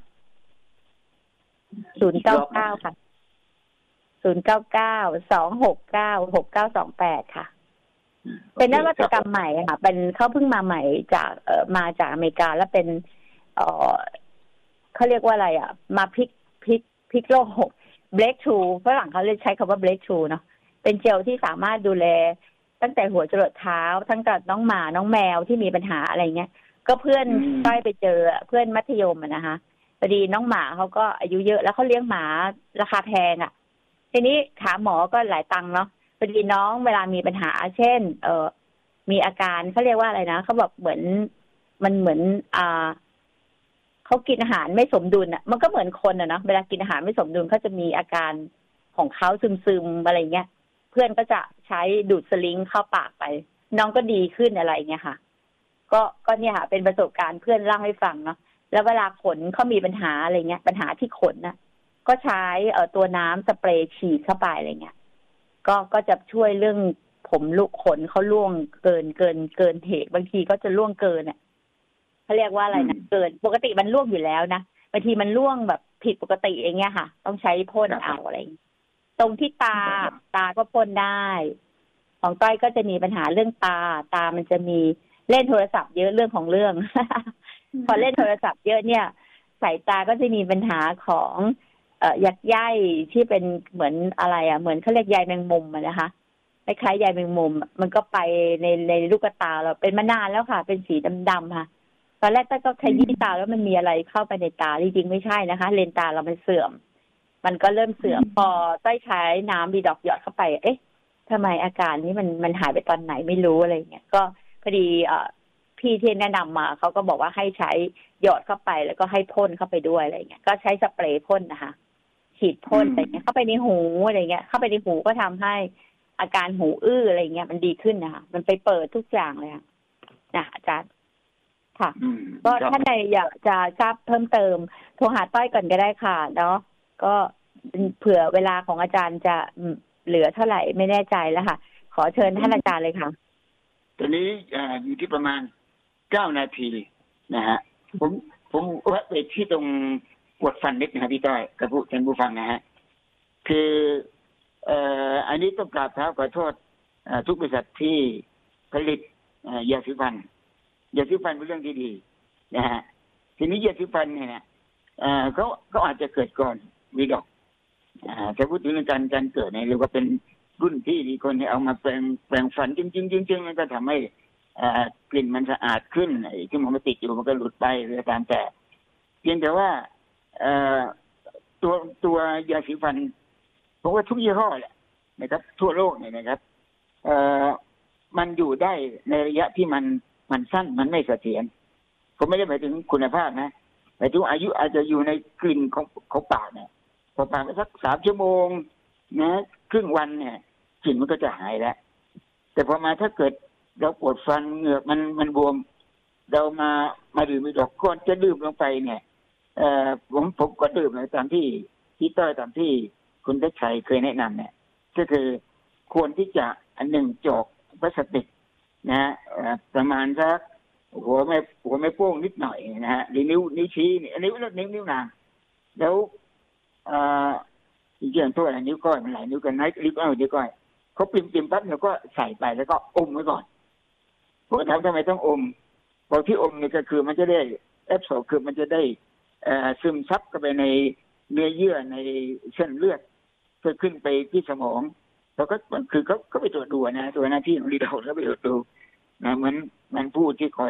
ศูนย์เก้าเก้าค่ะศูนย์เก้าเก้าสองหกเก้าหกเก้าสองแปดค่ะเป็นนวัตกรรมใหม่ค่ะเป็นเขาเพิ่งมาใหม่จากเอ่อมาจากอเมริกาแล้วเป็นเอ่อเขาเรียกว่าอะไรอ่ะมาพลิกพลิกพลิกโลก breakthrough ฝรั่งเขาเรียกใช้คำว่า breakthrough เนาะเป็นเจลที่สามารถดูแลตั้งแต่หัวจรดเท้าทั้งกับน้องหมาน้องแมวที่มีปัญหาอะไรเงี้ยก็เพื่อนต้อยไปเจอเพื่อนมัธยมอ่ะนะคะพอดีน้องหมาเขาก็อายุเยอะแล้วเขาเลี้ยงหมาราคาแพงอ่ะทีนี้หาหมอก็หลายตังค์เนาะพอดีน้องเวลามีปัญหาเช่นเอ่อมีอาการเขาเรียกว่าอะไรนะเขาบอกเหมือนมันเหมือนอ่าเขากินอาหารไม่สมดุลอ่ะมันก็เหมือนคนอ่ะนะเวลากินอาหารไม่สมดุลเขาจะมีอาการของเขาซึมๆอะไรเงี้ยเพื่อนก็จะใช้ดูดสลิงเข้าปากไปน้องก็ดีขึ้นอะไรเงี้ยค่ะก็ก็เนี่ยค่ะเป็นประสบการณ์เพื่อนเล่าให้ฟังเนาะแล้วเวลาขนเขามีปัญหาอะไรเงี้ยปัญหาที่ขนน่ะก็ใช้เอ่อตัวน้ำสเปรย์ฉีดเข้าไปอะไรเงี้ยก็ก็จะช่วยเรื่องผมลูกขนเขาร่วงเกินเกินเกินเหตุบางทีก็จะร่วงเกินเนี่ยเขาเรียกว่าอะไรนะเกินปกติมันร่วงอยู่แล้วนะบางทีมันร่วงแบบผิดปกติอย่างเงี้ยค่ะต้องใช้พ่นเอาอะไรตรงที่ตาตาก็พ่นได้ของต้อยก็จะมีปัญหาเรื่องตาตามันจะมีเล่นโทรศัพท์เยอะเรื่องของเรื่อง พอเล่นโทรศัพท์เยอะเนี่ยสายตาก็จะมีปัญหาของเอ่อยักใยที่เป็นเหมือนอะไรอ่ะเหมือนเขาเรียกใยแมงมุมอ่ะนะคะคล้ายๆใยแมงมุมมันก็ไปในในลูกตาเราเป็นมานานแล้วค่ะเป็นสีดำๆค่ะตอนแรกต้อยก็ขยี้ตาแล้วมันมีอะไรเข้าไปในตาจริงๆไม่ใช่นะคะเลนตาเรามันเสื่อมมันก็เริ่มเสื่อมพอต้อยใช้น้ำดีดอกหยอดเข้าไปเอ๊ะทำไมอาการนี้มันมันหายไปตอนไหนไม่รู้อะไรเงี้ยก็พอดีเอ่อพี่ที่แนะนำมาเขาก็บอกว่าให้ใช้หยอดเข้าไปแล้วก็ให้พ่นเข้าไปด้วยอะไรเงี้ยก็ใช้สเปรย์พ่นนะคะฉีดพ่นอะไรเงี้ยเข้าไปในหูอะไรเงี้ยเข้าไปในหูก็ทำให้อาการหูอื้ออะไรเงี้ยมันดีขึ้นนะคะมันไปเปิดทุกอย่างเลยค่ะนะอาจารย์ค่ะก็ท่านใดอยากจะทราบเพิ่มเติมโทรหาต้อยก่อนก็ได้ค่ะเนาะก็เผื่อเวลาของอาจารย์จะเหลือเท่าไหร่ไม่แน่ใจแล้วค่ะขอเชิญท่านอาจารย์เลยค่ะตอนนี้อยู่ที่ประมาณเก้านาทีนะฮะผมผมแวะไปที่ตรงปวดฟันนิดนะครับพี่ต้อยกับผู้ท่านผู้ฟังนะฮะคือเอ่ออันนี้ต้องกราบเท้าขอโทษทุกบริษัทที่ผลิตยาสีฟันยาสีฟันเป็นเรื่องที่ดีนะฮะทีนี้ยาสีฟันเนี่ยเขาเขาอาจจะเกิดก่อนวีดอกแต่พูดถึงการการเกิดเนี่ยเรียกว่าเป็นรุ่นที่ดีคนเนี่ยเอามาแปลงแปลงฟันจริงจริงจริงมันก็ทำให้กลิ่นมันสะอาดขึ้นไอ้ที่มันมาติดอยู่มันก็หลุดไปหรือตามแต่เพียงแต่ว่าตัวตัวยาสีฟันผมว่าทุกยี่ห้อแหละนะครับทั่วโลกเนี่ยนะครับมันอยู่ได้ในระยะที่มันมันสั้นมันไม่เสถียรผมไม่ได้หมายถึงคุณภาพนะหมายถึงอายุอาจจะอยู่ในกลิ่นของของปากเนี่ยพอปากไปสักสามชั่วโมงนะครึ่งวันเนี่ยกลิ่นมันก็จะหายแล้วแต่พอมาถ้าเกิดเราปวดฟันเหงือกมันมันบวมเรามามาดื่มอีดอกก่อนจะดื่มลงไปเนี่ยเอ่อผมผมก็ดื่มเลยตามที่ที่ต้อยตามที่คุณได้ชัยเคยแนะนำเนี่ยก็คือควรที่จะอันหนึ่งจอกพลาสติกนะประมาณสักหัวแม่หัวแม่โป้งนิดหน่อยนะฮะหรือนิ้วนิ้วชี้นี่นิ้วนิ้วนิ้วนางแล้วอ่าอีกอย่างตัวอะไรนิ้วก้อยมันหลายนิ้วกันไหนนิ้วก้อยนิ้วก้อยเขาปิ่มปิ่มปั๊บเราก็ใส่ไปแล้วก็อมไว้ก่อนผมถามทำไมต้องอมบอกที่อมนี่ก็คือมันจะได้แอบโซคือมันจะได้ซึมซับเข้าไปในเนื้อเยื่อในเส้นเลือดเพื่อขึ้นไปที่สมองแล้วก็คือเขาเขาไปตรวจดูนะตัวหน้าที่ของดีดอกเขาไปตรวจดูนะเหมือนมันผู้ที่คอย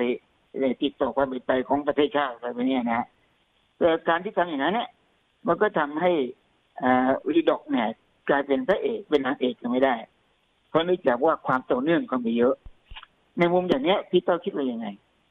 ติดต่อความเป็นไปของประเทศชาติอะไรแบบนี้นะแต่การที่ทำอย่างนั้นเนี่ยมันก็ทำให้รีดอกเนี่ยกลายเป็นพระเอกเป็นนางเอกก็ไม่ได้เพราะเนื่องจากว่าความต่อเนื่องก็มีเยอะในมุมอย่างนี้พี่ต้อคิดว่ายังไง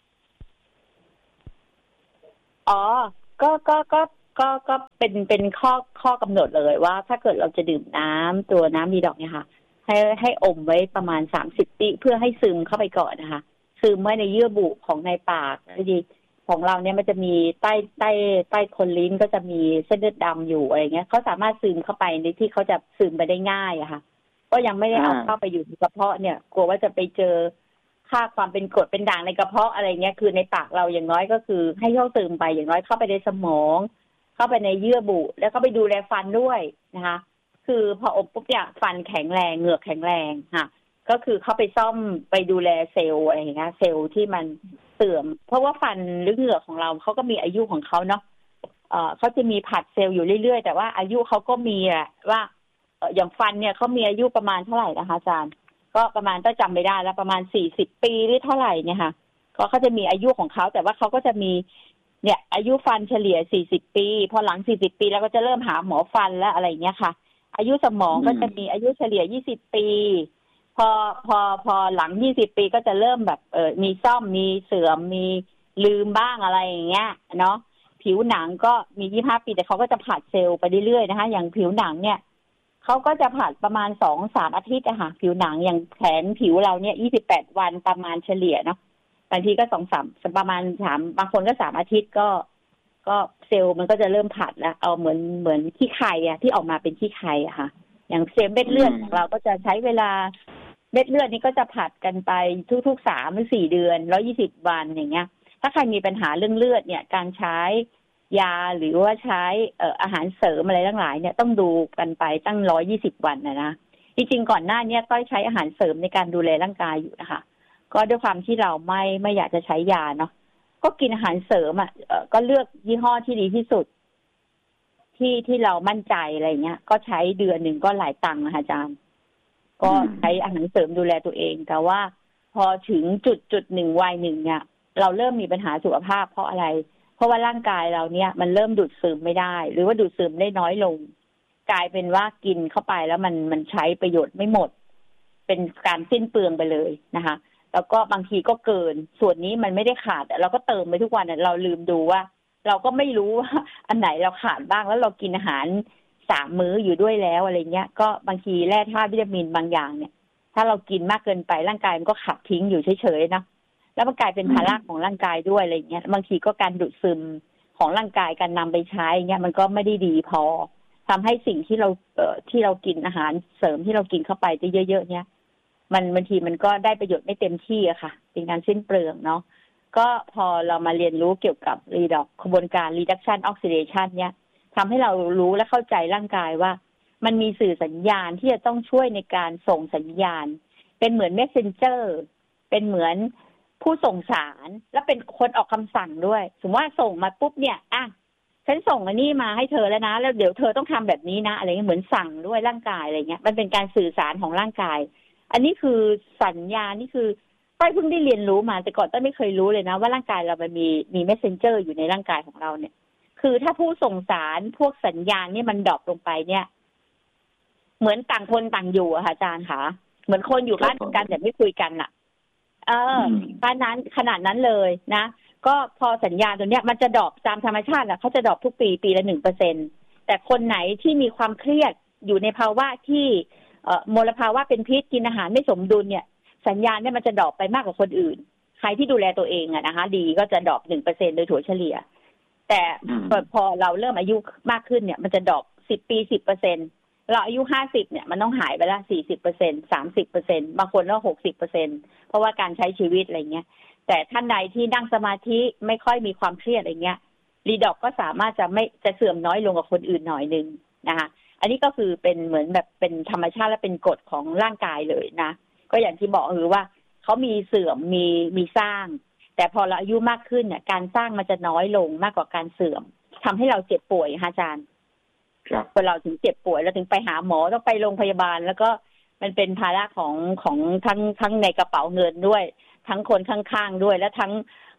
อ๋อก็ก็ก็ก็ก็เป็นเป็นข้อข้อกำหนดเลยว่าถ้าเกิดเราจะดื่มน้ำตัวน้ำรีดอกเนี่ยค่ะให้ให้อมไว้ประมาณสามสิบวิเพื่อให้ซึมเข้าไปก่อนนะคะซึมไว้ในเยื่อบุของในปากดีของเราเนี่ยมันจะมีใต้ใต้ใต้คนลิ้นก็จะมีเส้นเลือดดำอยู่อะไรเงี้ยเขาสามารถซึมเข้าไปในที่เขาจะซึมไปได้ง่ายอะค่ะก็ยังไม่ได้เอาเข้าไปอยู่ในกระเพาะเนี่ยกลัวว่าจะไปเจอค่าความเป็นกรดเป็นด่างในกระเพาะอะไรเงี้ยคือในปากเราอย่างน้อยก็คือให้เข้าซึมไปอย่างน้อยเข้าไปในสมองเข้าไปในเยื่อบุแล้วก็ไปดูแลฟันด้วยนะคะคือพออบปุ๊บเนี่ยฟันแข็งแรงเหงือกแข็งแรงค่ะก็คือเข้าไปซ่อมไปดูแลเซลล์อะไรอย่างเงี้ยเซลล์ที่มันเสื่อมเพราะว่าฟันหรือเหงือกของเราเขาก็มีอายุของเขาเนาะเอ่อเขาจะมีผัดเซลล์อยู่เรื่อยๆแต่ว่าอายุเขาก็มีแหละว่าเอ่ออย่างฟันเนี่ยเขามีอายุประมาณเท่าไหร่นะคะอาจารย์ก็ประมาณก็จำไม่ได้แล้วประมาณสี่สิบปีหรือเท่าไหร่เนี่ยค่ะก็เขาจะมีอายุของเขาแต่ว่าเขาก็จะมีเนี่ยอายุฟันเฉลี่ยสี่สิบปีพอหลังสี่สิบปีแล้วก็จะเริ่มหาหมอฟันแล้วอะไรเงี้ยค่ะอายุสมองก็จะมีอายุเฉลี่ยยี่สิบปีพอพอพอหลังยี่สิบปีก็จะเริ่มแบบเออมีซ่อมมีเสื่อมมีลืมบ้างอะไรอย่างเงี้ยเนาะผิวหนังก็มียี่สิบห้าปีแต่เขาก็จะผัดเซลล์ไปเรื่อยๆนะคะอย่างผิวหนังเนี่ยเขาก็จะผัดประมาณ สองถึงสาม อาทิตย์อะค่ะผิวหนังอย่างแขนผิวเราเนี่ยยี่สิบแปดวันประมาณเฉลี่ยเนาะบางทีก็ สองถึงสาม ประมาณสามบางคนก็สามอาทิตย์ก็ก็เซลล์มันก็จะเริ่มผัดแล้วเอาเหมือนเหมือนขี้ไข่อะที่ออกมาเป็นขี้ไข่อะค่ะอย่างเซลล์เม็ดเลือดของเราก็จะใช้เวลาเม็ดเลือดนี้ก็จะผัดกันไปทุกๆสามหรือสี่เดือนหนึ่งร้อยยี่สิบวันอย่างเงี้ยถ้าใครมีปัญหาเรื่องเลือดเนี่ยการใช้ยาหรือว่าใช้เอ่ออาหารเสริมอะไรทั้งหลายเนี่ยต้องดูกันไปตั้งหนึ่งร้อยยี่สิบวันนะนะจริงๆก่อนหน้านี้ก็ใช้อาหารเสริมในการดูแลร่างกายอยู่นะคะก็ด้วยความที่เราไม่ไม่อยากจะใช้ยาเนาะก็กินอาหารเสริมอ่ะเอ่อก็เลือกยี่ห้อที่ดีที่สุดที่ที่เรามั่นใจอะไรเงี้ยก็ใช้เดือนหนึ่งก็หลายตังค์นะคะอาจารย์ก็ใช้อาหารเสริมดูแลตัวเองแต่ว่าพอถึงจุดจุดหนึ่งวัยหนึ่งเนี่ยเราเริ่มมีปัญหาสุขภาพเพราะอะไรเพราะว่าร่างกายเราเนี่ยมันเริ่มดูดซึมไม่ได้หรือว่าดูดซึมได้น้อยลงกลายเป็นว่ากินเข้าไปแล้วมันมันใช้ประโยชน์ไม่หมดเป็นการสิ้นเปลืองไปเลยนะคะแล้วก็บางทีก็เกินส่วนนี้มันไม่ได้ขาดเราก็เติมไปทุกวันเราลืมดูว่าเราก็ไม่รู้ว่าอันไหนเราขาดบ้างแล้วเรากินอาหารสามมื้ออยู่ด้วยแล้วอะไรเงี้ยก็บางทีแร่ธาตุวิตามินบางอย่างเนี่ยถ้าเรากินมากเกินไปร่างกายมันก็ขับทิ้งอยู่เฉยๆนะแล้วมันกลายเป็นภาระของร่างกายด้วยอะไรเงี้ยบางทีก็การดูดซึมของร่างกายการนำไปใช้เงี้ยมันก็ไม่ได้ดีพอทำให้สิ่งที่เราเอ่อที่เรากินอาหารเสริมที่เรากินเข้าไปจะเยอะๆเนี้ยมันบางทีมันก็ได้ประโยชน์ไม่เต็มที่อะค่ะเป็นการสิ้นเปลืองเนาะก็พอเรามาเรียนรู้เกี่ยวกับรีดอกกระบวนการ reduction oxidation เนี้ยทำให้เรารู้และเข้าใจร่างกายว่ามันมีสื่อสัญญาณที่จะต้องช่วยในการส่งสัญญาณเป็นเหมือน messenger เป็นเหมือนผู้ส่งสารและเป็นคนออกคำสั่งด้วยสมมติว่าส่งมาปุ๊บเนี่ยอ่ะฉันส่งอันนี้มาให้เธอแล้วนะแล้วเดี๋ยวเธอต้องทำแบบนี้นะอะไรเงี้ยเหมือนสั่งด้วยร่างกายอะไรเงี้ยมันเป็นการสื่อสารของร่างกายอันนี้คือสัญญาณนี่คือต้อยเพิ่งได้เรียนรู้มาแต่ก่อนต้อยไม่เคยรู้เลยนะว่าร่างกายเรามันมีมี messenger อยู่ในร่างกายของเราเนี่ยคือถ้าผู้ส่งสารพวกสัญญาณนี่มันดรอปลงไปเนี่ยเหมือนต่างคนต่างอยู่อะค่ะอาจารย์ค่ะเหมือนคนอยู่บ้านกันแต่ไม่คุยกันอะเออขนาดนั้นขนาดนั้นเลยนะก็พอสัญญาณตัวเนี้ยมันจะดรอปตามธรรมชาติอะเขาจะดรอปทุกปีปีละหนึ่งเปอร์เซ็นต์แต่คนไหนที่มีความเครียดอยู่ในภาวะที่เอ่อมลภาวะเป็นพิษกินอาหารไม่สมดุลเนี่ยสัญญาณเนี่ยมันจะดรอปไปมากกว่าคนอื่นใครที่ดูแลตัวเองอะนะคะดีก็จะดรอปหนึ่งเปอร์เซ็นต์โดยถั่วเฉลี่ยแต่พอเราเริ่มอายุมากขึ้นเนี่ยมันจะดรอปสิบปีสิบเปอร์เซ็นต์เราอายุห้าสิบเนี่ยมันต้องหายไปละสี่สิบเปอร์เซ็นต์ สามสิบเปอร์เซ็นต์บางคนก็หกสิบเปอร์เซ็นต์เพราะว่าการใช้ชีวิตอะไรเงี้ยแต่ท่านใดที่นั่งสมาธิไม่ค่อยมีความเครียดอะไรเงี้ยรีดอกก็สามารถจะไม่จะเสื่อมน้อยลงกว่าคนอื่นหน่อยนึงนะคะอันนี้ก็คือเป็นเหมือนแบบเป็นธรรมชาติและเป็นกฎของร่างกายเลยนะก็อย่างที่บอกคือว่าเขามีเสื่อมมีมีสร้างแต่พอเราอายุมากขึ้นเนี่ยการสร้างมันจะน้อยลงมากกว่าการเสื่อมทำให้เราเจ็บป่วยค่ะอาจารย์พอเราถึงเจ็บป่วยเราถึงไปหาหมอต้องไปโรงพยาบาลแล้วก็มันเป็นภาระของของทั้งทั้งในกระเป๋าเงินด้วยทั้งคนข้างๆด้วยและทั้ง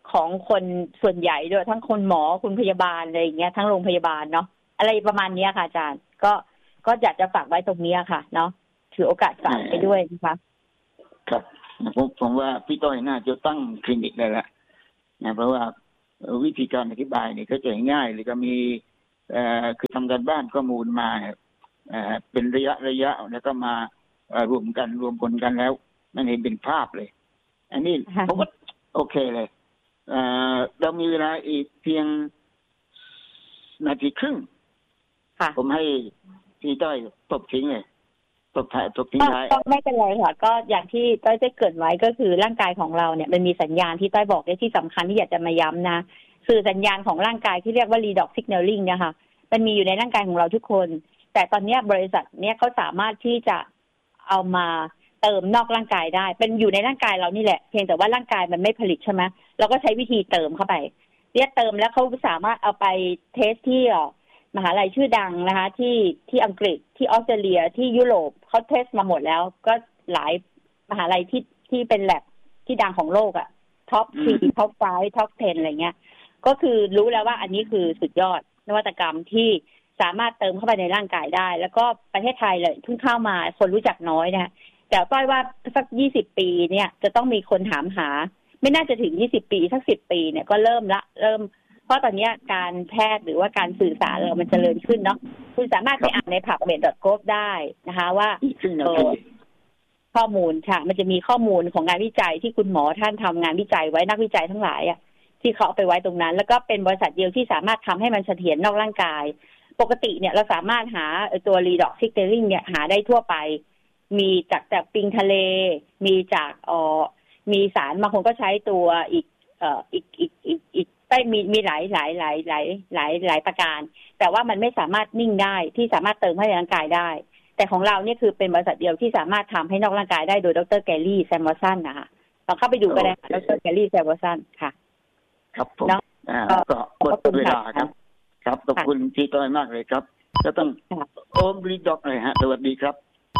ของคนส่วนใหญ่ด้วยทั้งคนหมอคุณพยาบาลอะไรอย่างเงี้ยทั้งโรงพยาบาลเนาะอะไรประมาณนี้ค่ะอาจารย์ก็ก็อยากจะฝากไว้ตรงนี้ค่ะเนาะถือโอกาสฝากไปด้วยนะคะครับผมผมว่าพี่ต้อยน่าจะตั้งคลินิกได้ละนะเพราะว่าวิธีการอธิบายนี่ก็จะง่ายหรือก็มีเอ่อคือทำการบ้านข้อมูลมาเอ่อเป็นระยะระยะแล้วก็มารวมกันรวมผลกันแล้วมันเห็นเป็นภาพเลยอันนี้ผมว่าโอเคเลยเอ่อเรามีเวลาอีกเพียงนาทีครึ่งผมให้พี่ต้อยตบทิ้งเลยตบท้ายตบทิ้งท้ายก็ไม่เป็นไรค่ะก็อย่างที่ต้อยได้เกริ่นไว้ก็คือร่างกายของเราเนี่ยมันมีสัญญาณที่ต้อยบอกได้ที่สำคัญที่อยากจะมาย้ำนะสื่อสัญญาณของร่างกายที่เรียกว่า redox signaling เนี่ยค่ะมันมีอยู่ในร่างกายของเราทุกคนแต่ตอนนี้บริษัทเนี่ยเขาสามารถที่จะเอามาเติมนอกร่างกายได้เป็นอยู่ในร่างกายเรานี่แหละเพียงแต่ว่าร่างกายมันไม่ผลิตใช่ไหมเราก็ใช้วิธีเติมเข้าไปเรียกเติมแล้วเขาสามารถเอาไปเทสที่มหาลัยชื่อดังนะคะที่ที่อังกฤษที่ออสเตรเลียที่ยุโรปเขาเทสมาหมดแล้วก็หลายมหาลัยที่ที่เป็นแลบที่ดังของโลกอะท็อปสี่ท็อปไฟว์ท็อปเท็นอะไรเงี้ยก็คือรู้แล้วว่าอันนี้คือสุดยอดนวัตกรรมที่สามารถเติมเข้าไปในร่างกายได้แล้วก็ประเทศไทยเลยเพิ่งเข้ามาคนรู้จักน้อยนะแต่ต้อยว่าสักยี่สิบปีเนี่ยจะต้องมีคนถามหาไม่น่าจะถึงยี่สิบปีสักสิบปีเนี่ยก็เริ่มละเริ่มเพราะตอนนี้การแพทย์หรือว่าการสื่อสารเรามันเจริญขึ้นเนาะคุณสามารถไปอ่านใน พับเมด ดอท โกลฟ ได้นะคะว่าข้อมูลค่ะมันจะมีข้อมูลของงานวิจัยที่คุณหมอท่านทำงานวิจัยไว้นักวิจัยทั้งหลายอ่ะที่เขาเอาไปไว้ตรงนั้นแล้วก็เป็นบริษัทเดียวที่สามารถทำให้มันเสถียรนอกร่างกายปกติเนี่ยเราสามารถหาตัว redox signaling เนี่ยหาได้ทั่วไปมีจากจากปิงทะเลมีจากเอ่อมีสารบางคนก็ใช้ตัวอีกเอ่ออีกอีกอีกอีกได้มีมีหลายหลายหลายหลายหลายหลายประการแต่ว่ามันไม่สามารถนิ่งได้ที่สามารถเติมให้ในร่างกายได้แต่ของเราเนี่ยคือเป็นบริษัทเดียวที่สามารถทำให้นอกร่างกายได้โดยดร.แกลลี่แซมวอร์สันนะคะลองเข้าไปดูก็ได้ดร.แกลลี่แซมวอร์สันค่ะครับผมก็หมดเวลาครับครับขอบคุณพี่ต้อยมากเลยครับก็ต้องโอมรีด็อกเลยฮะสวัสดีครับ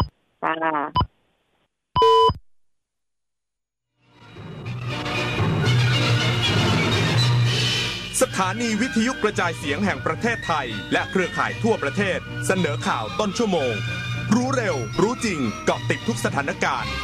สถานีวิทยุกระจายเสียงแห่งประเทศไทยและเครือข่ายทั่วประเทศเสนอข่าวต้นชั่วโมงรู้เร็วรู้จริงเกาะติดทุกสถานการณ์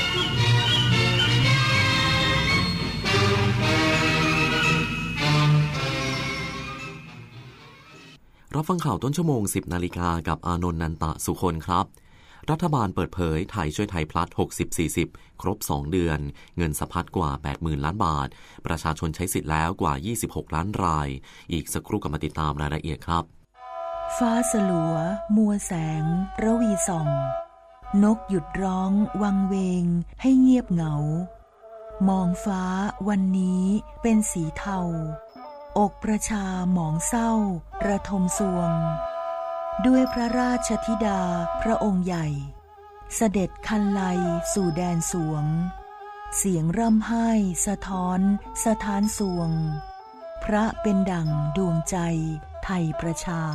รับฟังข่าวต้นชั่วโมง สิบนาฬิกากับอานนท์ นันตะสุคนครับรัฐบาลเปิดเผยไทยช่วยไทยพลัส หกสิบ สี่สิบ ครบสองเดือนเงินสะพัดกว่า แปดหมื่น ล้านบาทประชาชนใช้สิทธิ์แล้วกว่ายี่สิบหกล้านรายอีกสักครู่กลับมาติดตามรายละเอียดครับฟ้าสลัวมัวแสงระวีส่องนกหยุดร้องวังเวงให้เงียบเหงามองฟ้าวันนี้เป็นสีเทาอกประชาหมองเศร้าระทมสวงด้วยพระราชธิดาพระองค์ใหญ่เสด็จคันไลสู่แดนสวงเสียงร่ำไห้สะท้อนสะท้านสวงพระเป็นดั่งดวงใจไทยประชา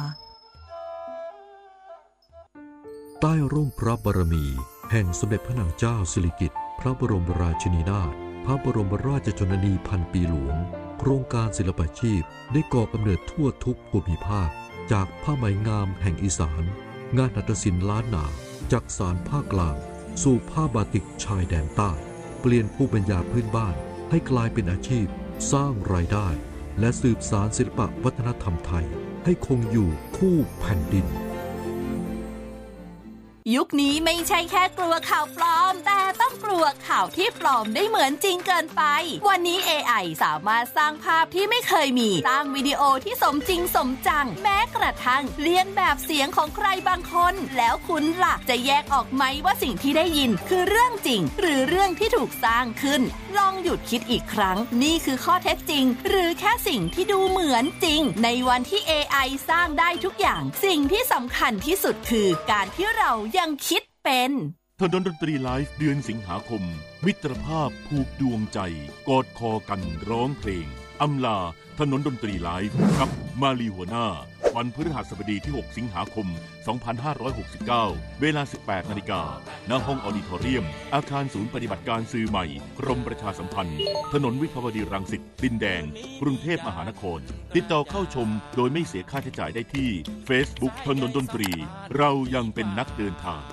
ใต้ร่มพระบารมีแห่งสมเด็จพระนางเจ้าสิริกิติ์พระบรมราชินีนาถพระบรมราชชนนีพันปีหลวงโครงการศิลปาชีพได้ก่อกำเนิดทั่วทุกภูมิภาคจากผ้าไหมงามแห่งอีสานงานหัตถศิลป์ล้านนาจากสารภาคกลางสู่ผ้าบาติกชายแดนใต้เปลี่ยนภูมิปัญญาพื้นบ้านให้กลายเป็นอาชีพสร้างรายได้และสืบสานศิลปวัฒนธรรมไทยให้คงอยู่คู่แผ่นดินยุคนี้ไม่ใช่แค่กลัวข่าวปลอมแต่ต้องกลัวข่าวที่ปลอมได้เหมือนจริงเกินไปวันนี้ เอ ไอ สามารถสร้างภาพที่ไม่เคยมีสร้างวิดีโอที่สมจริงสมจังแม้กระทั่งเลียนแบบเสียงของใครบางคนแล้วคุณล่ะจะแยกออกไหมว่าสิ่งที่ได้ยินคือเรื่องจริงหรือเรื่องที่ถูกสร้างขึ้นลองหยุดคิดอีกครั้งนี่คือข้อเท็จจริงหรือแค่สิ่งที่ดูเหมือนจริงในวันที่ เอ ไอ สร้างได้ทุกอย่างสิ่งที่สำคัญที่สุดคือการที่เรายังคิดเป็นถนนดนตรีไลฟ์เดือนสิงหาคมมิตรภาพผูกดวงใจกอดคอกันร้องเพลงอำลาถนนดนตรีไลฟ์กับมาลีหัวหน้าวันพฤหัสบดีที่หกสิงหาคมสองพันห้าร้อยหกสิบเก้าเวลา สิบแปดนาฬิกา ณ ห้องออดิทอเรียมอาคารศูนย์ปฏิบัติการสื่อใหม่กรมประชาสัมพันธ์ถนนวิภาวดีรังสิตดินแดงกรุงเทพมหานครติดต่อเข้าชมโดยไม่เสียค่าใช้จ่ายได้ที่ Facebook ถนนดนตรีเรายังเป็นนักเดินทาง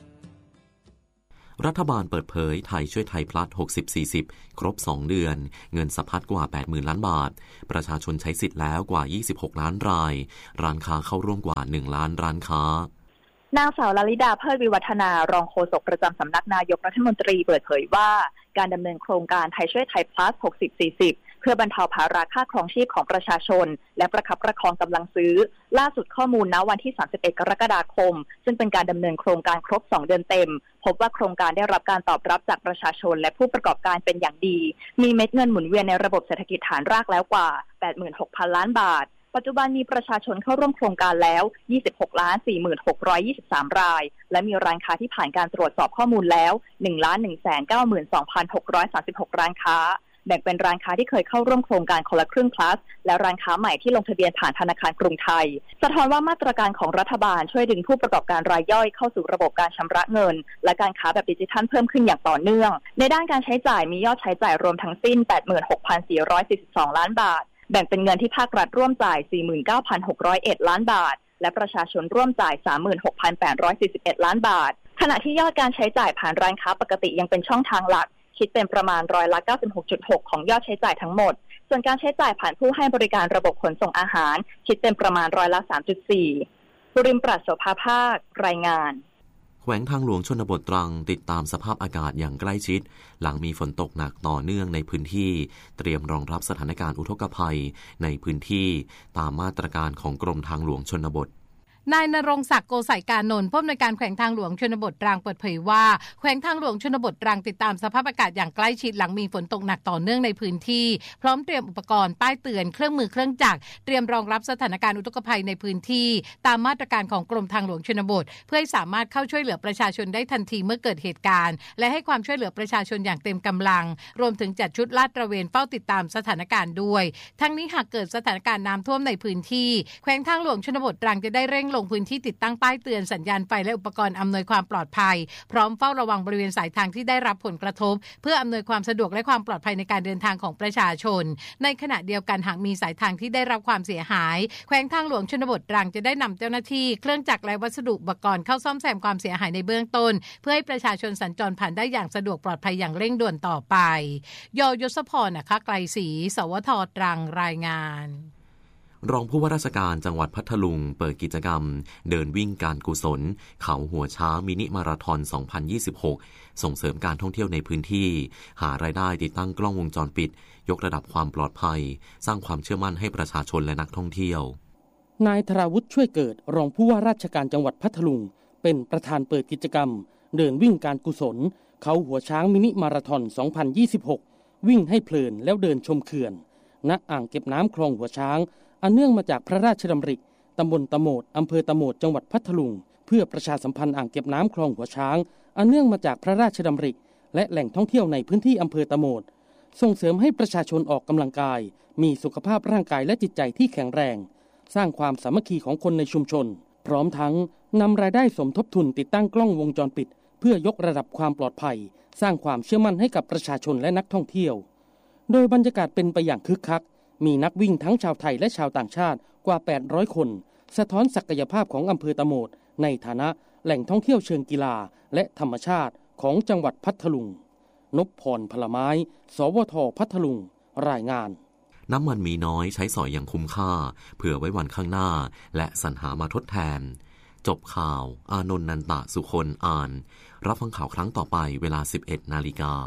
รัฐบาลเปิดเผยไทยช่วยไทยพลัด หกสิบสี่สิบ ครบสองเดือนเงินสะพัดกว่า แปดหมื่น ล้านบาทประชาชนใช้สิทธิ์แล้วกว่ายี่สิบหกล้านรายร้านค้าเข้าร่วมกว่าหนึ่งล้านร้านค้านางสาวลลิดาเพิดวิวัฒนารองโฆษกประจำสำนักนายกรัฐมนตรีเปิดเผยว่าการดำเนินโครงการไทยช่วยไทยพลัส หกสิบสี่สิบเพื่อบรรเทาภาระค่าครองชีพของประชาชนและประคับประคองกำลังซื้อล่าสุดข้อมูลณวันที่สามสิบเอ็ดกรกฎาคมซึ่งเป็นการดำเนินโครงการครบสองเดือนเต็มพบว่าโครงการได้รับการตอบรับจากประชาชนและผู้ประกอบการเป็นอย่างดีมีเม็ดเงินหมุนเวียนในระบบเศรษฐกิจฐานรากแล้วกว่า แปดหมื่นหกพัน ล้านบาทปัจจุบันมีประชาชนเข้าร่วมโครงการแล้ว ยี่สิบหกล้านสี่หมื่นหกร้อยยี่สิบสาม รายและมีร้านค้าที่ผ่านการตรวจสอบข้อมูลแล้ว หนึ่งล้านหนึ่งแสนเก้าหมื่นสองพันหกร้อยสามสิบหก ร้านค้าแบ่งเป็นร้านค้าที่เคยเข้าร่วมโครงการคนละครึ่ง plus และร้านค้าใหม่ที่ลงทะเบียนผ่านธนาคารกรุงไทยสะท้อนว่ามาตรการของรัฐบาลช่วยดึงผู้ประกอบการรายย่อยเข้าสู่ระบบการชำระเงินและการค้าแบบดิจิทัลเพิ่มขึ้นอย่างต่อเนื่องในด้านการใช้จ่ายมียอดใช้จ่ายรวมทั้งสิ้น แปดหมื่นหกพันสี่ร้อยสี่สิบสอง ล้านบาทแบ่งเป็นเงินที่ภาครัฐร่วมจ่าย สี่หมื่นเก้าพันหกร้อยเอ็ด ล้านบาทและประชาชนร่วมจ่าย สามหมื่นหกพันแปดร้อยสี่สิบเอ็ด ล้านบาทขณะที่ยอดการใช้จ่ายผ่านร้านค้าปกติยังเป็นช่องทางหลักคิดเป็นประมาณร้อยละ เก้าสิบหกจุดหก ของยอดใช้จ่ายทั้งหมดส่วนการใช้จ่ายผ่านผู้ให้บริการระบบขนส่งอาหารคิดเป็นประมาณร้อยละ สามจุดสี่ บุริมปราศโสภาภาครายงานแขวงทางหลวงชนบทตรังติดตามสภาพอากาศอย่างใกล้ชิดหลังมีฝนตกหนักต่อเนื่องในพื้นที่เตรียมรองรับสถานการณ์อุทกภัยในพื้นที่ตามมาตรการของกรมทางหลวงชนบทนายณรงค์ศักดิ์โกไสกานนท์ผู้อำนวยการแขวงทางหลวงชนบทตรังเปิดเผยว่าแขวงทางหลวงชนบทตรังติดตามสภาพอากาศอย่างใกล้ชิดหลังมีฝนตกหนักต่อเนื่องในพื้นที่พร้อมเตรียมอุปกรณ์ป้ายเตือนเครื่องมือเครื่องจักรเตรียมรองรับสถานการณ์อุทกภัยในพื้นที่ตามมาตรการของกรมทางหลวงชนบทเพื่อให้สามารถเข้าช่วยเหลือประชาชนได้ทันทีเมื่อเกิดเหตุการณ์และให้ความช่วยเหลือประชาชนอย่างเต็มกำลังรวมถึงจัดชุดลาดตระเวนเฝ้าติดตามสถานการณ์ด้วยทั้งนี้หากเกิดสถานการณ์น้ำท่วมในพื้นที่แขวงทางหลวงชนบทตรังจะได้เร่งลงพื้นที่ติดตั้งป้ายเตือนสัญญาณไฟและอุปกรณ์อำนวยความปลอดภัยพร้อมเฝ้าระวังบริเวณสายทางที่ได้รับผลกระทบเพื่ออำนวยความสะดวกและความปลอดภัยในการเดินทางของประชาชนในขณะเดียวกันหากมีสายทางที่ได้รับความเสียหายแขวงทางหลวงชนบทตรังจะได้นำเจ้าหน้าที่เครื่องจักรและวัสดุอุปกรณ์เข้าซ่อมแซมความเสียหายในเบื้องต้นเพื่อให้ประชาชนสัญจรผ่านได้อย่างสะดวกปลอดภัยอย่างเร่งด่วนต่อไปยยศพรนะคะไกลศรีสวทตรังรายงานรองผู้ว่าราชการจังหวัดพัทลุงเปิดกิจกรรมเดินวิ่งการกุศลเขาหัวช้างมินิมาราธอนสองพันยี่สิบหกส่งเสริมการท่องเที่ยวในพื้นที่หารายได้ติดตั้งกล้องวงจรปิดยกระดับความปลอดภัยสร้างความเชื่อมั่นให้ประชาชนและนักท่องเที่ยวนายธราวุฒิช่วยเกิดรองผู้ว่าราชการจังหวัดพัทลุงเป็นประธานเปิดกิจกรรมเดินวิ่งการกุศลเขาหัวช้างมินิมาราธอนสองพันยี่สิบหกวิ่งให้เพลินแล้วเดินชมเขื่อนณอ่างเก็บน้ำคลองหัวช้างอันเนื่องมาจากพระราชดำริตำบลตะโหมดอำเภอตะโหมดจังหวัดพัทลุงเพื่อประชาสัมพันธ์อ่างเก็บน้ำคลองหัวช้างอันเนื่องมาจากพระราชดำริและแหล่งท่องเที่ยวในพื้นที่อำเภอตะโหมดส่งเสริมให้ประชาชนออกกำลังกายมีสุขภาพร่างกายและจิตใจที่แข็งแรงสร้างความสามัคคีของคนในชุมชนพร้อมทั้งนำรายได้สมทบทุนติดตั้งกล้องวงจรปิดเพื่อยกระดับความปลอดภัยสร้างความเชื่อมั่นให้กับประชาชนและนักท่องเที่ยวโดยบรรยากาศเป็นไปอย่างคึกคักมีนักวิ่งทั้งชาวไทยและชาวต่างชาติกว่าแปดร้อยคนสะท้อนศักยภาพของอำเภอตะโหมดในฐานะแหล่งท่องเที่ยวเชิงกีฬาและธรรมชาติของจังหวัดพัทลุงนพพรพลไม้สวทพัทลุงรายงานน้ำมันมีน้อยใช้สอยอย่างคุ้มค่าเผื่อไว้วันข้างหน้าและสรรหามาทดแทนจบข่าวอานนท์นันตะสุคนอ่านรับฟังข่าวครั้งต่อไปเวลา สิบเอ็ดนาฬิกา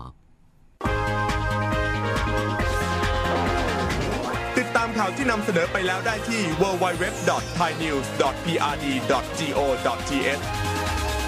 ติดตามข่าวที่นำเสนอไปแล้วได้ที่ ดับเบิลยู ดับเบิลยู ดับเบิลยู ดอท ไทยนิวส์ ดอท พี อาร์ ดี ดอท จี โอ ดอท ที เอช